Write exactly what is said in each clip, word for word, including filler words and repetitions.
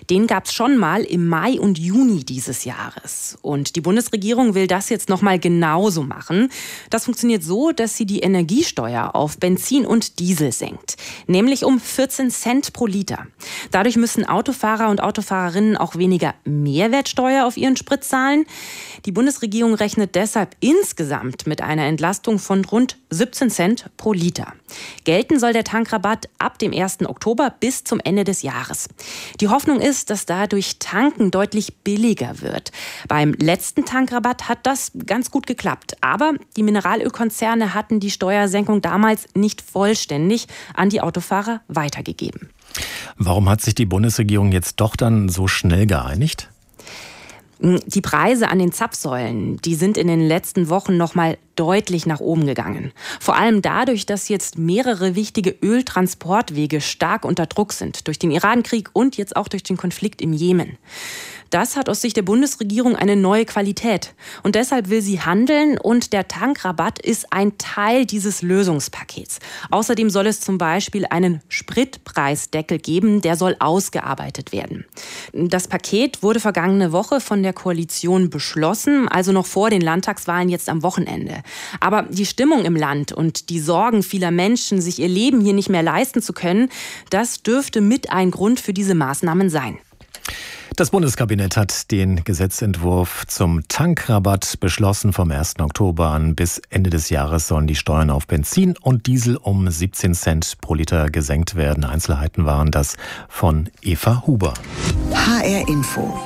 Den gab es schon mal im Mai und Juni dieses Jahres. Und die Bundesregierung will das jetzt noch mal genauso machen. Das funktioniert so, dass sie die Energiesteuer auf Benzin und Diesel senkt. Nämlich um vierzehn Cent pro Liter. Dadurch müssen Autofahrer und Autofahrerinnen auch weniger Mehrwertsteuer auf ihren Sprit zahlen. Die Bundesregierung rechnet deshalb insgesamt mit einer Entlastung von rund siebzehn Cent pro Liter. Gelten soll der Tankrabatt ab dem ersten Oktober bis zum Ende des Jahres. Die Hoffnung ist, dass dadurch Tanken deutlich billiger wird. Beim letzten Tankrabatt hat das ganz gut geklappt. Aber die Mineralölkonzerne hatten die Steuersenkung damals nicht vollständig an die Autofahrer weitergegeben. Warum hat sich die Bundesregierung jetzt doch dann so schnell geeinigt? Die Preise an den Zapfsäulen, die sind in den letzten Wochen noch mal deutlich nach oben gegangen. Vor allem dadurch, dass jetzt mehrere wichtige Öltransportwege stark unter Druck sind. Durch den Irankrieg und jetzt auch durch den Konflikt im Jemen. Das hat aus Sicht der Bundesregierung eine neue Qualität. Und deshalb will sie handeln und der Tankrabatt ist ein Teil dieses Lösungspakets. Außerdem soll es zum Beispiel einen Spritpreisdeckel geben, der soll ausgearbeitet werden. Das Paket wurde vergangene Woche von der Koalition beschlossen, also noch vor den Landtagswahlen jetzt am Wochenende. Aber die Stimmung im Land und die Sorgen vieler Menschen, sich ihr Leben hier nicht mehr leisten zu können, das dürfte mit ein Grund für diese Maßnahmen sein. Das Bundeskabinett hat den Gesetzentwurf zum Tankrabatt beschlossen. Vom ersten Oktober an bis Ende des Jahres sollen die Steuern auf Benzin und Diesel um siebzehn Cent pro Liter gesenkt werden. Einzelheiten waren das von Eva Huber. H R Info.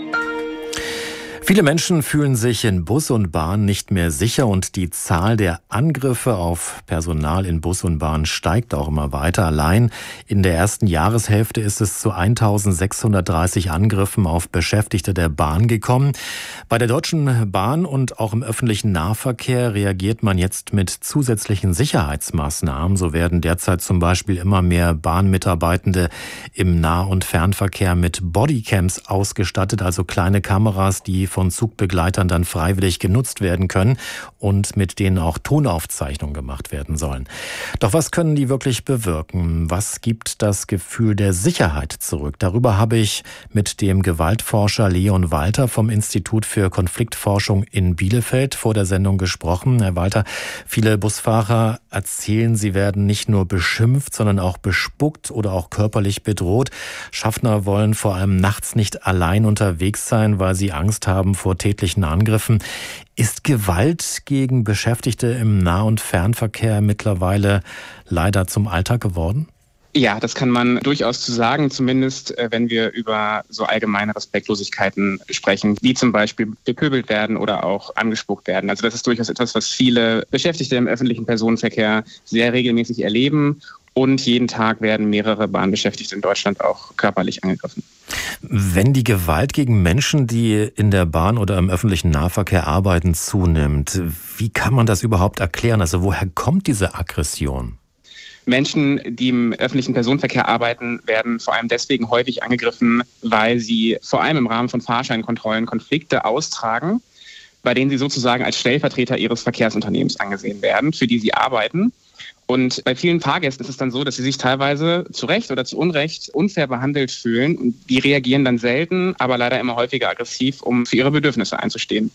Viele Menschen fühlen sich in Bus und Bahn nicht mehr sicher und die Zahl der Angriffe auf Personal in Bus und Bahn steigt auch immer weiter. Allein in der ersten Jahreshälfte ist es zu eintausendsechshundertdreißig Angriffen auf Beschäftigte der Bahn gekommen. Bei der Deutschen Bahn und auch im öffentlichen Nahverkehr reagiert man jetzt mit zusätzlichen Sicherheitsmaßnahmen. So werden derzeit zum Beispiel immer mehr Bahnmitarbeitende im Nah- und Fernverkehr mit Bodycams ausgestattet, also kleine Kameras, die von Zugbegleitern dann freiwillig genutzt werden können und mit denen auch Tonaufzeichnungen gemacht werden sollen. Doch was können die wirklich bewirken? Was gibt das Gefühl der Sicherheit zurück? Darüber habe ich mit dem Gewaltforscher Leon Walter vom Institut für Konfliktforschung in Bielefeld vor der Sendung gesprochen. Herr Walter, viele Busfahrer erzählen, sie werden nicht nur beschimpft, sondern auch bespuckt oder auch körperlich bedroht. Schaffner wollen vor allem nachts nicht allein unterwegs sein, weil sie Angst haben vor tätlichen Angriffen. Ist Gewalt gegen Beschäftigte im Nah- und Fernverkehr mittlerweile leider zum Alltag geworden? Ja, das kann man durchaus zu sagen, zumindest wenn wir über so allgemeine Respektlosigkeiten sprechen, wie zum Beispiel bepöbelt werden oder auch angespuckt werden. Also das ist durchaus etwas, was viele Beschäftigte im öffentlichen Personenverkehr sehr regelmäßig erleben. Und jeden Tag werden mehrere Bahnbeschäftigte in Deutschland auch körperlich angegriffen. Wenn die Gewalt gegen Menschen, die in der Bahn oder im öffentlichen Nahverkehr arbeiten, zunimmt, wie kann man das überhaupt erklären? Also woher kommt diese Aggression? Menschen, die im öffentlichen Personenverkehr arbeiten, werden vor allem deswegen häufig angegriffen, weil sie vor allem im Rahmen von Fahrscheinkontrollen Konflikte austragen, bei denen sie sozusagen als Stellvertreter ihres Verkehrsunternehmens angesehen werden, für die sie arbeiten. Und bei vielen Fahrgästen ist es dann so, dass sie sich teilweise zu Recht oder zu Unrecht unfair behandelt fühlen. Und die reagieren dann selten, aber leider immer häufiger aggressiv, um für ihre Bedürfnisse einzustehen.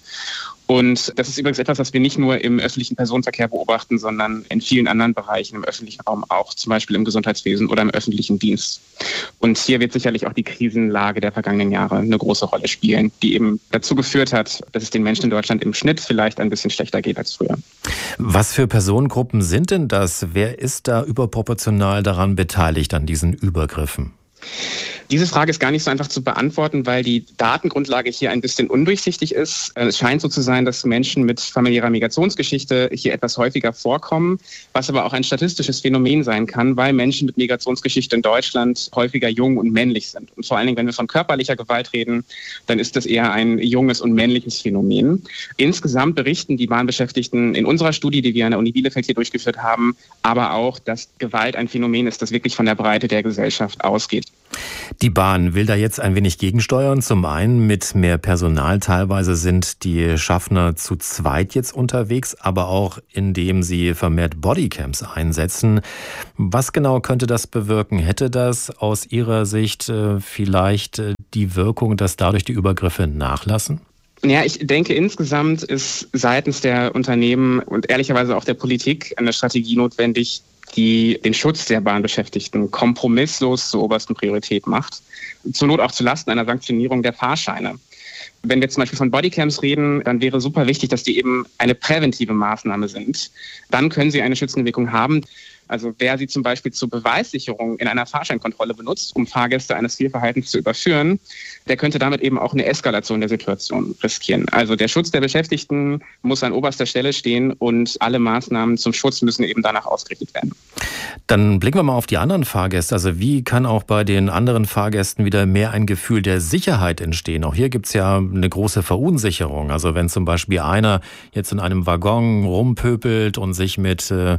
Und das ist übrigens etwas, was wir nicht nur im öffentlichen Personenverkehr beobachten, sondern in vielen anderen Bereichen im öffentlichen Raum auch, zum Beispiel im Gesundheitswesen oder im öffentlichen Dienst. Und hier wird sicherlich auch die Krisenlage der vergangenen Jahre eine große Rolle spielen, die eben dazu geführt hat, dass es den Menschen in Deutschland im Schnitt vielleicht ein bisschen schlechter geht als früher. Was für Personengruppen sind denn das? Wer ist da überproportional daran beteiligt an diesen Übergriffen? Diese Frage ist gar nicht so einfach zu beantworten, weil die Datengrundlage hier ein bisschen undurchsichtig ist. Es scheint so zu sein, dass Menschen mit familiärer Migrationsgeschichte hier etwas häufiger vorkommen, was aber auch ein statistisches Phänomen sein kann, weil Menschen mit Migrationsgeschichte in Deutschland häufiger jung und männlich sind. Und vor allen Dingen, wenn wir von körperlicher Gewalt reden, dann ist das eher ein junges und männliches Phänomen. Insgesamt berichten die Bahnbeschäftigten in unserer Studie, die wir an der Uni Bielefeld hier durchgeführt haben, aber auch, dass Gewalt ein Phänomen ist, das wirklich von der Breite der Gesellschaft ausgeht. Die Bahn will da jetzt ein wenig gegensteuern. Zum einen mit mehr Personal. Teilweise sind die Schaffner zu zweit jetzt unterwegs, aber auch indem sie vermehrt Bodycams einsetzen. Was genau könnte das bewirken? Hätte das aus Ihrer Sicht vielleicht die Wirkung, dass dadurch die Übergriffe nachlassen? Ja, ich denke, insgesamt ist seitens der Unternehmen und ehrlicherweise auch der Politik eine Strategie notwendig, die den Schutz der Bahnbeschäftigten kompromisslos zur obersten Priorität macht. Zur Not auch zulasten einer Sanktionierung der Fahrscheine. Wenn wir zum Beispiel von Bodycams reden, dann wäre super wichtig, dass die eben eine präventive Maßnahme sind. Dann können sie eine schützende Wirkung haben. Also wer sie zum Beispiel zur Beweissicherung in einer Fahrscheinkontrolle benutzt, um Fahrgäste eines Fehlverhaltens zu überführen, der könnte damit eben auch eine Eskalation der Situation riskieren. Also der Schutz der Beschäftigten muss an oberster Stelle stehen und alle Maßnahmen zum Schutz müssen eben danach ausgerichtet werden. Dann blicken wir mal auf die anderen Fahrgäste. Also wie kann auch bei den anderen Fahrgästen wieder mehr ein Gefühl der Sicherheit entstehen? Auch hier gibt es ja eine große Verunsicherung. Also wenn zum Beispiel einer jetzt in einem Waggon rumpöbelt und sich mit äh,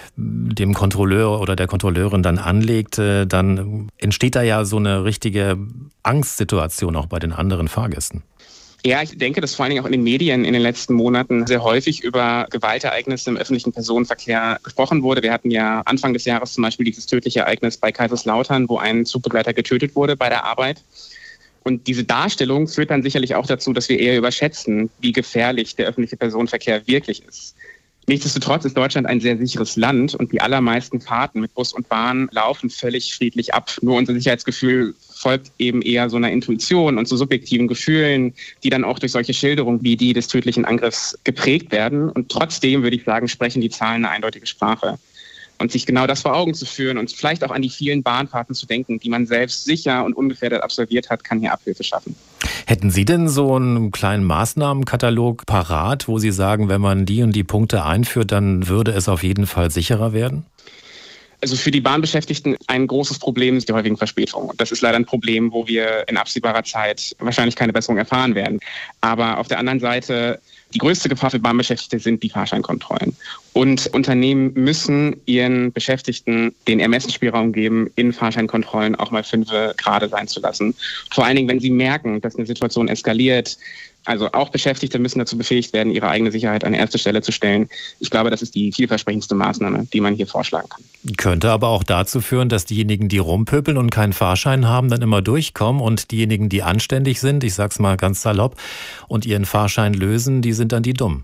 dem Kontrolleur oder der Kontrolleurin dann anlegt, dann entsteht da ja so eine richtige Angstsituation auch bei den anderen Fahrgästen. Ja, ich denke, dass vor allen Dingen auch in den Medien in den letzten Monaten sehr häufig über Gewaltereignisse im öffentlichen Personenverkehr gesprochen wurde. Wir hatten ja Anfang des Jahres zum Beispiel dieses tödliche Ereignis bei Kaiserslautern, wo ein Zugbegleiter getötet wurde bei der Arbeit. Und diese Darstellung führt dann sicherlich auch dazu, dass wir eher überschätzen, wie gefährlich der öffentliche Personenverkehr wirklich ist. Nichtsdestotrotz ist Deutschland ein sehr sicheres Land und die allermeisten Fahrten mit Bus und Bahn laufen völlig friedlich ab. Nur unser Sicherheitsgefühl folgt eben eher so einer Intuition und so subjektiven Gefühlen, die dann auch durch solche Schilderungen wie die des tödlichen Angriffs geprägt werden. Und trotzdem, würde ich sagen, sprechen die Zahlen eine eindeutige Sprache. Und sich genau das vor Augen zu führen und vielleicht auch an die vielen Bahnfahrten zu denken, die man selbst sicher und ungefährdet absolviert hat, kann hier Abhilfe schaffen. Hätten Sie denn so einen kleinen Maßnahmenkatalog parat, wo Sie sagen, wenn man die und die Punkte einführt, dann würde es auf jeden Fall sicherer werden? Also für die Bahnbeschäftigten ein großes Problem ist die häufigen Verspätungen. Und das ist leider ein Problem, wo wir in absehbarer Zeit wahrscheinlich keine Besserung erfahren werden. Aber auf der anderen Seite, die größte Gefahr für Bahnbeschäftigte sind die Fahrscheinkontrollen. Und Unternehmen müssen ihren Beschäftigten den Ermessensspielraum geben, in Fahrscheinkontrollen auch mal fünf Grade sein zu lassen. Vor allen Dingen, wenn sie merken, dass eine Situation eskaliert. Also auch Beschäftigte müssen dazu befähigt werden, ihre eigene Sicherheit an erste Stelle zu stellen. Ich glaube, das ist die vielversprechendste Maßnahme, die man hier vorschlagen kann. Könnte aber auch dazu führen, dass diejenigen, die rumpöbeln und keinen Fahrschein haben, dann immer durchkommen und diejenigen, die anständig sind, ich sag's mal ganz salopp, und ihren Fahrschein lösen, die sind dann die Dummen.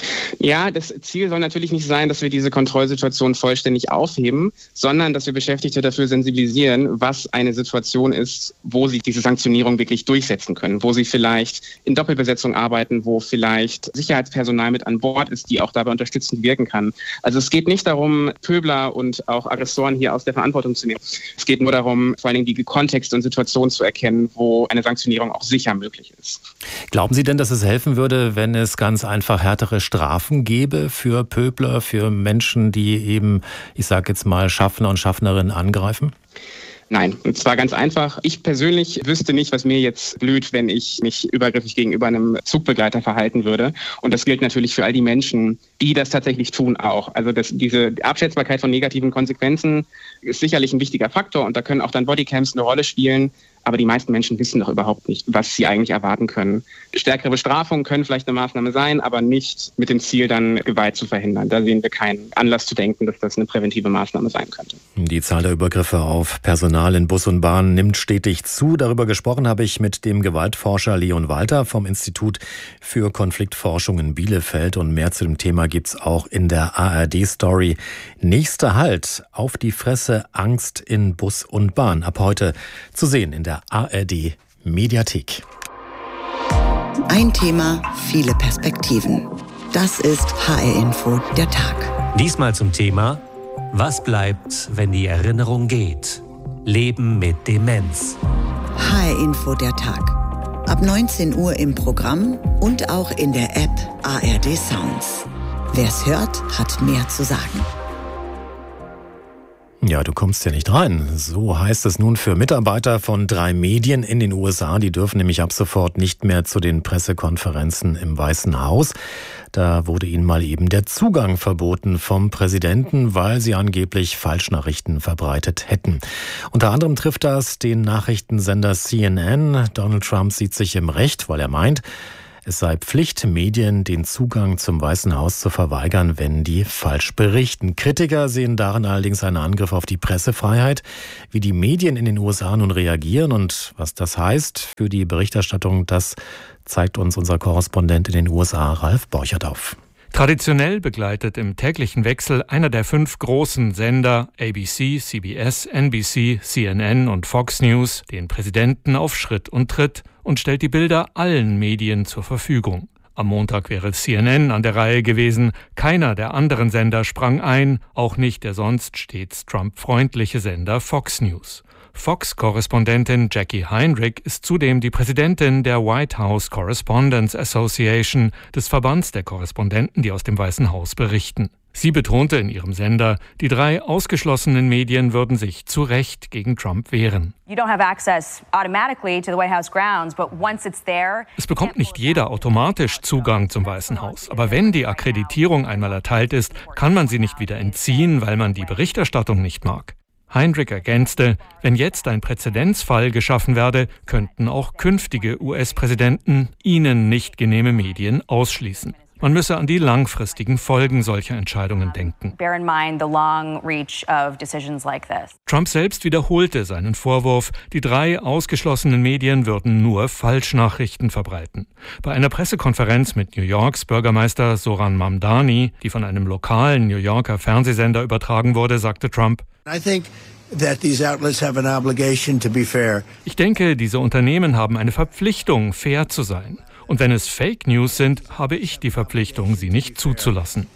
Ja, das Ziel soll natürlich nicht sein, dass wir diese Kontrollsituation vollständig aufheben, sondern dass wir Beschäftigte dafür sensibilisieren, was eine Situation ist, wo sie diese Sanktionierung wirklich durchsetzen können, wo sie vielleicht in Doppelbesetzung arbeiten, wo vielleicht Sicherheitspersonal mit an Bord ist, die auch dabei unterstützend wirken kann. Also es geht nicht darum, Pöbler und auch Aggressoren hier aus der Verantwortung zu nehmen. Es geht nur darum, vor allen Dingen die Kontexte und Situationen zu erkennen, wo eine Sanktionierung auch sicher möglich ist. Glauben Sie denn, dass es helfen würde, wenn es ganz einfach härtere Strafen gäbe für Pöbler, für Menschen, die eben, ich sage jetzt mal, Schaffner und Schaffnerinnen angreifen? Nein, und zwar ganz einfach. Ich persönlich wüsste nicht, was mir jetzt blüht, wenn ich mich übergriffig gegenüber einem Zugbegleiter verhalten würde. Und das gilt natürlich für all die Menschen, die das tatsächlich tun auch. Also das, diese Abschätzbarkeit von negativen Konsequenzen ist sicherlich ein wichtiger Faktor und da können auch dann Bodycams eine Rolle spielen. Aber die meisten Menschen wissen doch überhaupt nicht, was sie eigentlich erwarten können. Stärkere Bestrafungen können vielleicht eine Maßnahme sein, aber nicht mit dem Ziel, dann Gewalt zu verhindern. Da sehen wir keinen Anlass zu denken, dass das eine präventive Maßnahme sein könnte. Die Zahl der Übergriffe auf Personal in Bus und Bahn nimmt stetig zu. Darüber gesprochen habe ich mit dem Gewaltforscher Leon Walter vom Institut für Konfliktforschung in Bielefeld. Und mehr zu dem Thema gibt's auch in der A R D-Story. Nächster Halt, auf die Fresse, Angst in Bus und Bahn. Ab heute zu sehen in der A R D-Mediathek. Ein Thema, viele Perspektiven. Das ist H R-Info der Tag. Diesmal zum Thema: Was bleibt, wenn die Erinnerung geht? Leben mit Demenz. H R-Info der Tag. Ab neunzehn Uhr im Programm und auch in der App A R D Sounds. Wer's hört, hat mehr zu sagen. Ja, du kommst ja nicht rein. So heißt es nun für Mitarbeiter von drei Medien in den U S A. Die dürfen nämlich ab sofort nicht mehr zu den Pressekonferenzen im Weißen Haus. Da wurde ihnen mal eben der Zugang verboten vom Präsidenten, weil sie angeblich Falschnachrichten verbreitet hätten. Unter anderem trifft das den Nachrichtensender C N N. Donald Trump sieht sich im Recht, weil er meint, Es sei Pflicht, Medien den Zugang zum Weißen Haus zu verweigern, wenn die falsch berichten. Kritiker sehen darin allerdings einen Angriff auf die Pressefreiheit. Wie die Medien in den U S A nun reagieren und was das heißt für die Berichterstattung, das zeigt uns unser Korrespondent in den U S A, Ralf Borchert, auf. Traditionell begleitet im täglichen Wechsel einer der fünf großen Sender A B C, C B S, N B C, C N N und Fox News den Präsidenten auf Schritt und Tritt und stellt die Bilder allen Medien zur Verfügung. Am Montag wäre C N N an der Reihe gewesen. Keiner der anderen Sender sprang ein, auch nicht der sonst stets Trump-freundliche Sender Fox News. Fox-Korrespondentin Jackie Heinrich ist zudem die Präsidentin der White House Correspondents Association, des Verbands der Korrespondenten, die aus dem Weißen Haus berichten. Sie betonte in ihrem Sender, die drei ausgeschlossenen Medien würden sich zu Recht gegen Trump wehren. Es bekommt nicht jeder automatisch Zugang zum Weißen Haus. Aber wenn die Akkreditierung einmal erteilt ist, kann man sie nicht wieder entziehen, weil man die Berichterstattung nicht mag. Heinrich ergänzte, wenn jetzt ein Präzedenzfall geschaffen werde, könnten auch künftige U S-Präsidenten ihnen nicht genehme Medien ausschließen. Man müsse an die langfristigen Folgen solcher Entscheidungen denken. Trump selbst wiederholte seinen Vorwurf, die drei ausgeschlossenen Medien würden nur Falschnachrichten verbreiten. Bei einer Pressekonferenz mit New Yorks Bürgermeister Zohran Mamdani, die von einem lokalen New Yorker Fernsehsender übertragen wurde, sagte Trump: Ich denke, diese Unternehmen haben eine Verpflichtung, fair zu sein. Und wenn es Fake News sind, habe ich die Verpflichtung, sie nicht zuzulassen.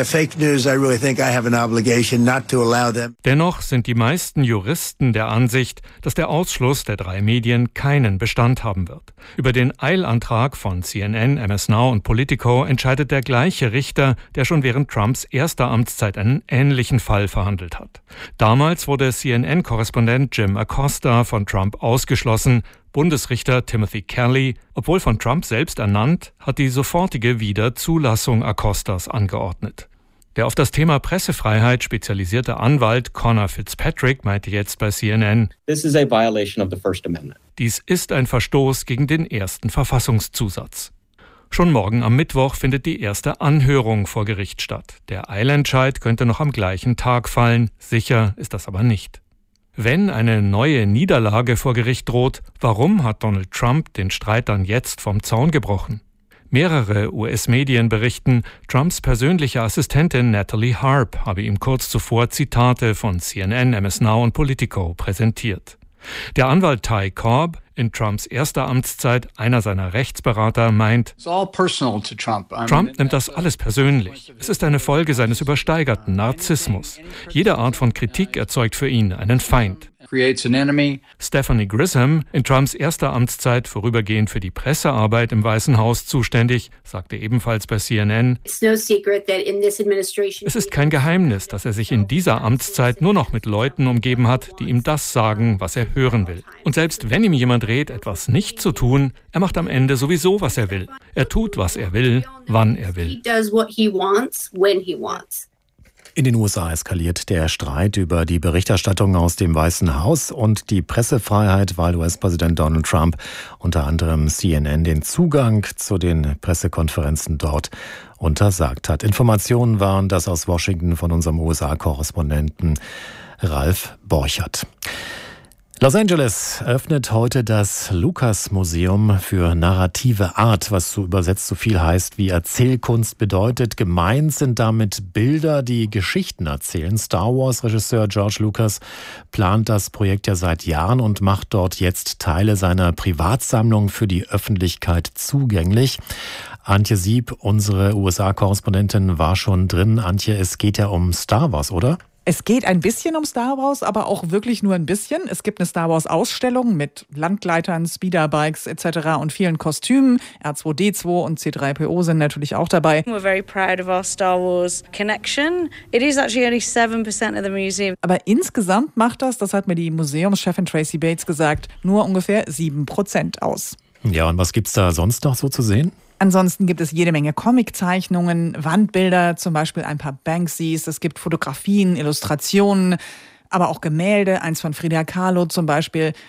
Dennoch sind die meisten Juristen der Ansicht, dass der Ausschluss der drei Medien keinen Bestand haben wird. Über den Eilantrag von C N N, M S Now und Politico entscheidet der gleiche Richter, der schon während Trumps erster Amtszeit einen ähnlichen Fall verhandelt hat. Damals wurde C N N-Korrespondent Jim Acosta von Trump ausgeschlossen. Bundesrichter Timothy Kelly, obwohl von Trump selbst ernannt, hat die sofortige Wiederzulassung Acostas angeordnet. Der auf das Thema Pressefreiheit spezialisierte Anwalt Conor Fitzpatrick meinte jetzt bei C N N: This is a violation of the First Amendment. Dies ist ein Verstoß gegen den ersten Verfassungszusatz. Schon morgen am Mittwoch findet die erste Anhörung vor Gericht statt. Der Eilentscheid könnte noch am gleichen Tag fallen, sicher ist das aber nicht. Wenn eine neue Niederlage vor Gericht droht, warum hat Donald Trump den Streit dann jetzt vom Zaun gebrochen? Mehrere U S-Medien berichten, Trumps persönliche Assistentin Natalie Harp habe ihm kurz zuvor Zitate von C N N, M S Now und Politico präsentiert. Der Anwalt Ty Cobb, in Trumps erster Amtszeit einer seiner Rechtsberater, meint, Trump nimmt das alles persönlich. Es ist eine Folge seines übersteigerten Narzissmus. Jede Art von Kritik erzeugt für ihn einen Feind. Stephanie Grisham, in Trumps erster Amtszeit vorübergehend für die Pressearbeit im Weißen Haus zuständig, sagte ebenfalls bei C N N, es ist kein Geheimnis, dass er sich in dieser Amtszeit nur noch mit Leuten umgeben hat, die ihm das sagen, was er hören will. Und selbst wenn ihm jemand rät, etwas nicht zu tun, er macht am Ende sowieso, was er will. Er tut, was er will, wann er will. In den U S A eskaliert der Streit über die Berichterstattung aus dem Weißen Haus und die Pressefreiheit, weil U S-Präsident Donald Trump unter anderem C N N den Zugang zu den Pressekonferenzen dort untersagt hat. Informationen waren das aus Washington von unserem U S A-Korrespondenten Ralf Borchert. Los Angeles öffnet heute das Lucas-Museum für narrative Art, was so übersetzt so viel heißt wie Erzählkunst bedeutet. Gemeint sind damit Bilder, die Geschichten erzählen. Star Wars-Regisseur George Lucas plant das Projekt ja seit Jahren und macht dort jetzt Teile seiner Privatsammlung für die Öffentlichkeit zugänglich. Antje Sieb, unsere U S A-Korrespondentin, war schon drin. Antje, es geht ja um Star Wars, oder? Es geht ein bisschen um Star Wars, aber auch wirklich nur ein bisschen. Es gibt eine Star Wars-Ausstellung mit Landgleitern, Speederbikes et cetera und vielen Kostümen. R zwei D zwei und C drei P O sind natürlich auch dabei. We're very proud of our Star Wars connection. It is actually only seven percent of the museum. Aber insgesamt macht das, das hat mir die Museumschefin Tracy Bates gesagt, nur ungefähr sieben Prozent aus. Ja, und was gibt's da sonst noch so zu sehen? Ansonsten gibt es jede Menge Comiczeichnungen, Wandbilder, zum Beispiel ein paar Banksys. Es gibt Fotografien, Illustrationen, aber auch Gemälde, eins von Frida Kahlo zum Beispiel.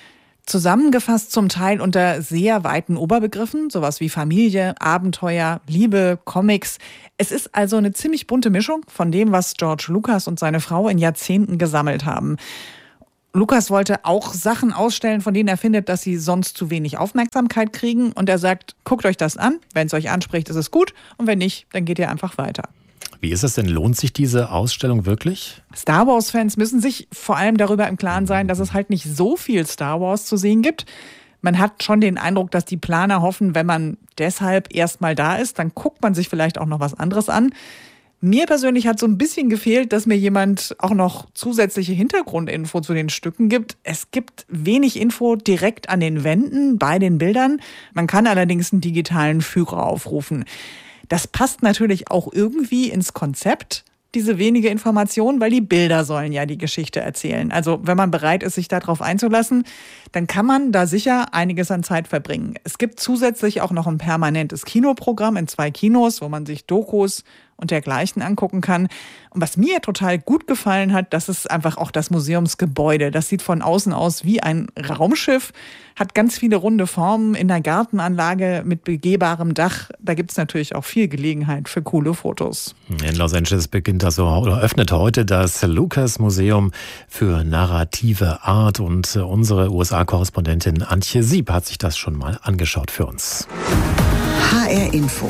zusammengefasst zum Teil unter sehr weiten Oberbegriffen, sowas wie Familie, Abenteuer, Liebe, Comics. Es ist also eine ziemlich bunte Mischung von dem, was George Lucas und seine Frau in Jahrzehnten gesammelt haben. Lucas wollte auch Sachen ausstellen, von denen er findet, dass sie sonst zu wenig Aufmerksamkeit kriegen. Und er sagt, guckt euch das an, wenn es euch anspricht, ist es gut. Und wenn nicht, dann geht ihr einfach weiter. Wie ist es denn? Lohnt sich diese Ausstellung wirklich? Star Wars-Fans müssen sich vor allem darüber im Klaren sein, dass es halt nicht so viel Star Wars zu sehen gibt. Man hat schon den Eindruck, dass die Planer hoffen, wenn man deshalb erstmal da ist, dann guckt man sich vielleicht auch noch was anderes an. Mir persönlich hat so ein bisschen gefehlt, dass mir jemand auch noch zusätzliche Hintergrundinfo zu den Stücken gibt. Es gibt wenig Info direkt an den Wänden bei den Bildern. Man kann allerdings einen digitalen Führer aufrufen. Das passt natürlich auch irgendwie ins Konzept, diese wenige Information, weil die Bilder sollen ja die Geschichte erzählen. Also wenn man bereit ist, sich darauf einzulassen, dann kann man da sicher einiges an Zeit verbringen. Es gibt zusätzlich auch noch ein permanentes Kinoprogramm in zwei Kinos, wo man sich Dokus und dergleichen angucken kann. Und was mir total gut gefallen hat, das ist einfach auch das Museumsgebäude. Das sieht von außen aus wie ein Raumschiff, hat ganz viele runde Formen in der Gartenanlage mit begehbarem Dach. Da gibt es natürlich auch viel Gelegenheit für coole Fotos. In Los Angeles beginnt also oder öffnet heute das Lucas Museum für narrative Art und unsere U S A-Korrespondentin Antje Sieb hat sich das schon mal angeschaut für uns. H R Info.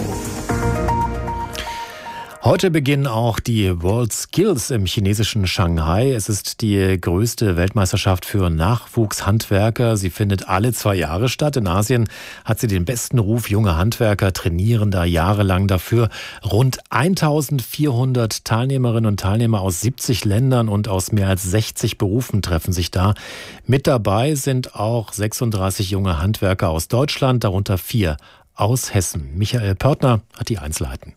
Heute beginnen auch die World Skills im chinesischen Shanghai. Es ist die größte Weltmeisterschaft für Nachwuchshandwerker. Sie findet alle zwei Jahre statt. In Asien hat sie den besten Ruf. Junge Handwerker trainieren da jahrelang dafür. Rund eintausendvierhundert Teilnehmerinnen und Teilnehmer aus siebzig Ländern und aus mehr als sechzig Berufen treffen sich da. Mit dabei sind auch sechsunddreißig junge Handwerker aus Deutschland, darunter vier aus Hessen. Michael Pörtner hat die Einzelheiten.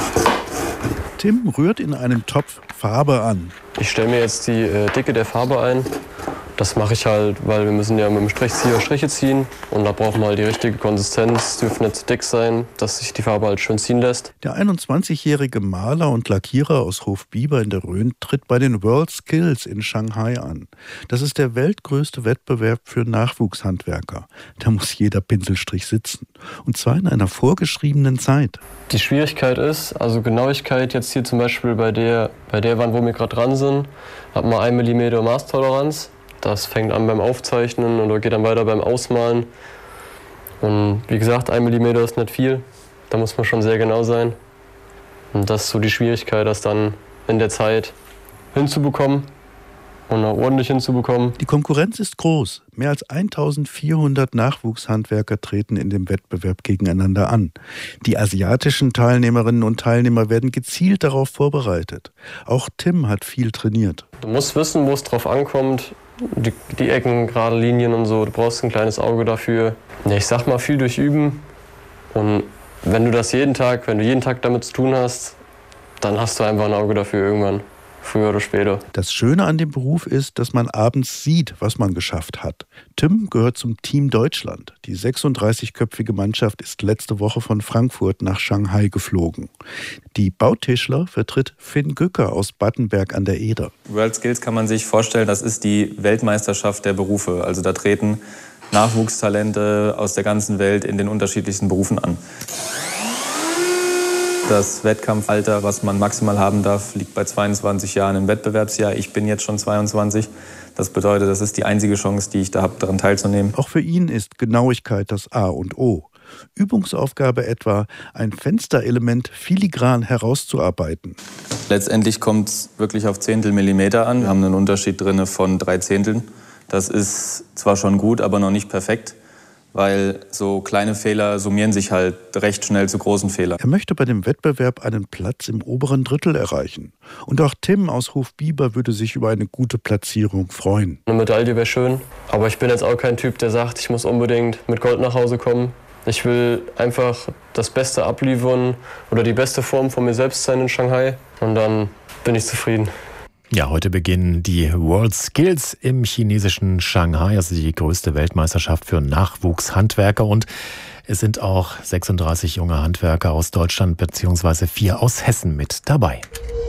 Tim rührt in einem Topf Farbe an. Ich stelle mir jetzt die äh, Dicke der Farbe ein. Das mache ich halt, weil wir müssen ja mit dem Strichzieher Striche ziehen. Und da brauchen wir halt die richtige Konsistenz, dürfen nicht zu dick sein, dass sich die Farbe halt schön ziehen lässt. Der einundzwanzigjährige Maler und Lackierer aus Hofbieber in der Rhön tritt bei den World Skills in Shanghai an. Das ist der weltgrößte Wettbewerb für Nachwuchshandwerker. Da muss jeder Pinselstrich sitzen. Und zwar in einer vorgeschriebenen Zeit. Die Schwierigkeit ist, also Genauigkeit jetzt hier zum Beispiel bei der, bei der Wand, wo wir gerade dran sind, hat man ein Millimeter Maßtoleranz. Das fängt an beim Aufzeichnen und geht dann weiter beim Ausmalen. Und wie gesagt, ein Millimeter ist nicht viel. Da muss man schon sehr genau sein. Und das ist so die Schwierigkeit, das dann in der Zeit hinzubekommen und auch ordentlich hinzubekommen. Die Konkurrenz ist groß. Mehr als eintausendvierhundert Nachwuchshandwerker treten in dem Wettbewerb gegeneinander an. Die asiatischen Teilnehmerinnen und Teilnehmer werden gezielt darauf vorbereitet. Auch Tim hat viel trainiert. Du musst wissen, wo es drauf ankommt. Die, die Ecken, gerade Linien und so. Du brauchst ein kleines Auge dafür. Ja, ich sag mal, viel durch Üben. Und wenn du das jeden Tag, wenn du jeden Tag damit zu tun hast, dann hast du einfach ein Auge dafür irgendwann. Früher oder später. Das Schöne an dem Beruf ist, dass man abends sieht, was man geschafft hat. Tim gehört zum Team Deutschland. Die sechsunddreißigköpfige Mannschaft ist letzte Woche von Frankfurt nach Shanghai geflogen. Die Bautischler vertritt Finn Gücker aus Battenberg an der Eder. World Skills kann man sich vorstellen, das ist die Weltmeisterschaft der Berufe. Also da treten Nachwuchstalente aus der ganzen Welt in den unterschiedlichsten Berufen an. Das Wettkampfalter, was man maximal haben darf, liegt bei zweiundzwanzig Jahren im Wettbewerbsjahr. Ich bin jetzt schon zweiundzwanzig. Das bedeutet, das ist die einzige Chance, die ich da habe, daran teilzunehmen. Auch für ihn ist Genauigkeit das A und O. Übungsaufgabe etwa, ein Fensterelement filigran herauszuarbeiten. Letztendlich kommt es wirklich auf Zehntelmillimeter an. Wir haben einen Unterschied drin von drei Zehnteln. Das ist zwar schon gut, aber noch nicht perfekt. Weil so kleine Fehler summieren sich halt recht schnell zu großen Fehlern. Er möchte bei dem Wettbewerb einen Platz im oberen Drittel erreichen. Und auch Tim aus Hofbieber würde sich über eine gute Platzierung freuen. Eine Medaille wäre schön, aber ich bin jetzt auch kein Typ, der sagt, ich muss unbedingt mit Gold nach Hause kommen. Ich will einfach das Beste abliefern oder die beste Form von mir selbst sein in Shanghai und dann bin ich zufrieden. Ja, heute beginnen die World Skills im chinesischen Shanghai, also die größte Weltmeisterschaft für Nachwuchshandwerker. Und es sind auch sechsunddreißig junge Handwerker aus Deutschland bzw. vier aus Hessen mit dabei.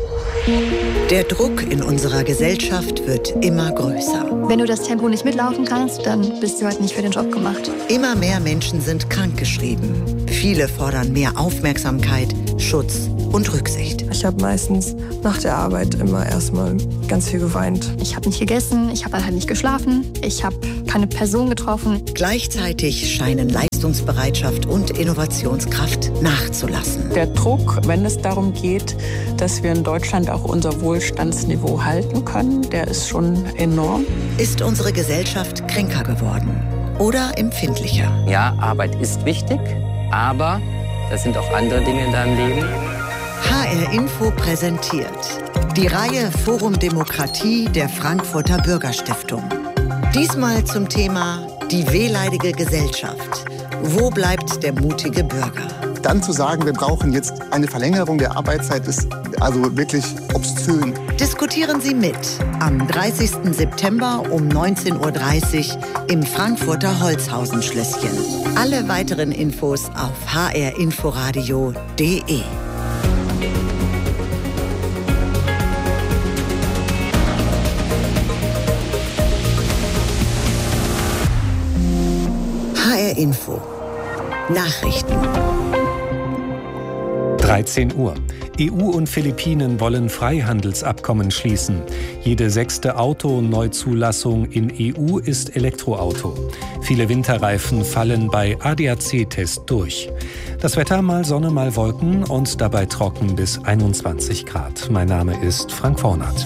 Der Druck in unserer Gesellschaft wird immer größer. Wenn du das Tempo nicht mitlaufen kannst, dann bist du halt nicht für den Job gemacht. Immer mehr Menschen sind krankgeschrieben. Viele fordern mehr Aufmerksamkeit, Schutz und Rücksicht. Ich habe meistens nach der Arbeit immer erstmal ganz viel geweint. Ich habe nicht gegessen, ich habe halt nicht geschlafen, ich habe keine Person getroffen. Gleichzeitig scheinen Leistungsbereitschaft und Innovationskraft nachzulassen. Der Druck, wenn es darum geht, dass wir in Deutschland auch unser Wohlstandsniveau halten können, der ist schon enorm. Ist unsere Gesellschaft kränker geworden oder empfindlicher? Ja, Arbeit ist wichtig, aber das sind auch andere Dinge in deinem Leben. H R Info präsentiert die Reihe Forum Demokratie der Frankfurter Bürgerstiftung. Diesmal zum Thema die wehleidige Gesellschaft. Wo bleibt der mutige Bürger? Dann zu sagen, wir brauchen jetzt eine Verlängerung der Arbeitszeit, ist also wirklich obszön. Diskutieren Sie mit am dreißigsten September um neunzehn Uhr dreißig im Frankfurter Holzhausen-Schlösschen. Alle weiteren Infos auf h r inforadio punkt d e. H R Info. Nachrichten. dreizehn Uhr. E U und Philippinen wollen Freihandelsabkommen schließen. Jede sechste Auto-Neuzulassung in E U ist Elektroauto. Viele Winterreifen fallen bei A D A C-Test durch. Das Wetter mal Sonne, mal Wolken und dabei trocken bis einundzwanzig Grad. Mein Name ist Frank Vornert.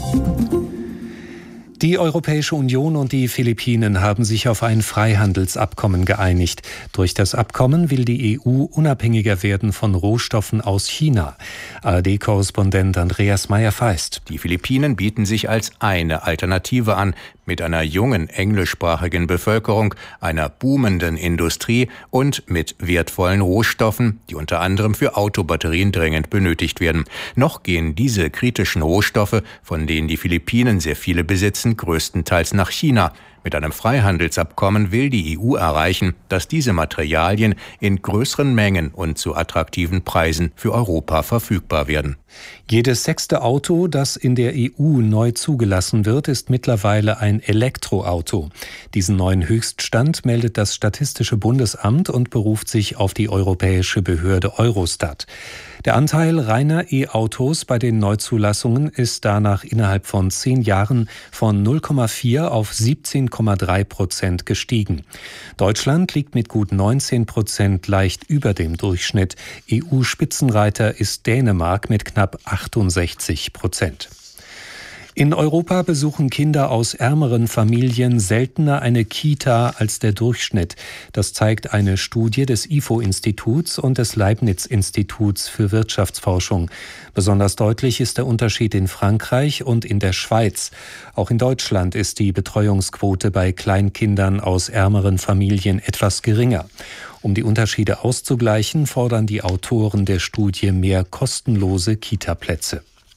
Die Europäische Union und die Philippinen haben sich auf ein Freihandelsabkommen geeinigt. Durch das Abkommen will die E U unabhängiger werden von Rohstoffen aus China. A R D-Korrespondent Andreas Meyer-Feist. Die Philippinen bieten sich als eine Alternative an, mit einer jungen englischsprachigen Bevölkerung, einer boomenden Industrie und mit wertvollen Rohstoffen, die unter anderem für Autobatterien dringend benötigt werden. Noch gehen diese kritischen Rohstoffe, von denen die Philippinen sehr viele besitzen, größtenteils nach China. Mit einem Freihandelsabkommen will die E U erreichen, dass diese Materialien in größeren Mengen und zu attraktiven Preisen für Europa verfügbar werden. Jedes sechste Auto, das in der E U neu zugelassen wird, ist mittlerweile ein Elektroauto. Diesen neuen Höchststand meldet das Statistische Bundesamt und beruft sich auf die europäische Behörde Eurostat. Der Anteil reiner E-Autos bei den Neuzulassungen ist danach innerhalb von zehn Jahren von null Komma vier auf siebzehn Komma drei Prozent gestiegen. Deutschland liegt mit gut neunzehn Prozent leicht über dem Durchschnitt. E U-Spitzenreiter ist Dänemark mit knapp achtundsechzig Prozent. In Europa besuchen Kinder aus ärmeren Familien seltener eine Kita als der Durchschnitt. Das zeigt eine Studie des I F O-Instituts und des Leibniz-Instituts für Wirtschaftsforschung. Besonders deutlich ist der Unterschied in Frankreich und in der Schweiz. Auch in Deutschland ist die Betreuungsquote bei Kleinkindern aus ärmeren Familien etwas geringer. Um die Unterschiede auszugleichen, fordern die Autoren der Studie mehr kostenlose Kita-Plätze.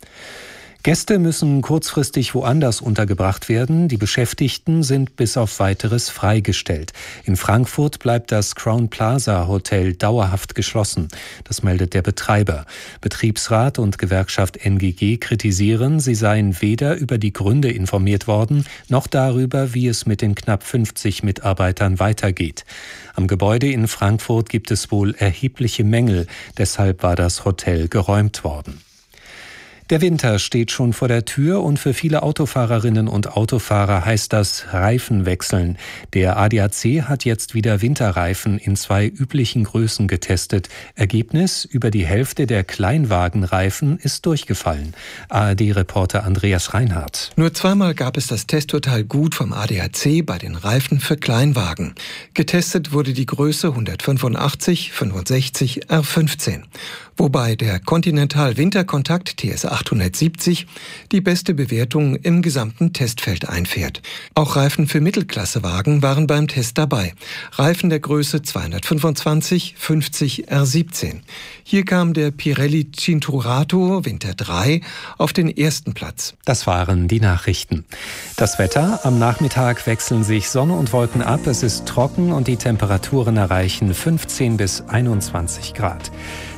Gäste müssen kurzfristig woanders untergebracht werden. Die Beschäftigten sind bis auf Weiteres freigestellt. In Frankfurt bleibt das Crown Plaza Hotel dauerhaft geschlossen. Das meldet der Betreiber. Betriebsrat und Gewerkschaft N G G kritisieren, sie seien weder über die Gründe informiert worden, noch darüber, wie es mit den knapp fünfzig Mitarbeitern weitergeht. Am Gebäude in Frankfurt gibt es wohl erhebliche Mängel. Deshalb war das Hotel geräumt worden. Der Winter steht schon vor der Tür und für viele Autofahrerinnen und Autofahrer heißt das Reifen wechseln. Der A D A C hat jetzt wieder Winterreifen in zwei üblichen Größen getestet. Ergebnis: über die Hälfte der Kleinwagenreifen ist durchgefallen. A R D-Reporter Andreas Reinhardt. Nur zweimal gab es das Testtotal Gut vom A D A C bei den Reifen für Kleinwagen. Getestet wurde die Größe hundertfünfundachtzig fünfundsechzig R fünfzehn. Wobei der Continental Winterkontakt T S achthundertsiebzig die beste Bewertung im gesamten Testfeld einfährt. Auch Reifen für Mittelklassewagen waren beim Test dabei. Reifen der Größe zweihundertfünfundzwanzig fünfzig R siebzehn. Hier kam der Pirelli Cinturato Winter drei auf den ersten Platz. Das waren die Nachrichten. Das Wetter: am Nachmittag wechseln sich Sonne und Wolken ab. Es ist trocken und die Temperaturen erreichen fünfzehn bis einundzwanzig Grad. Die kommende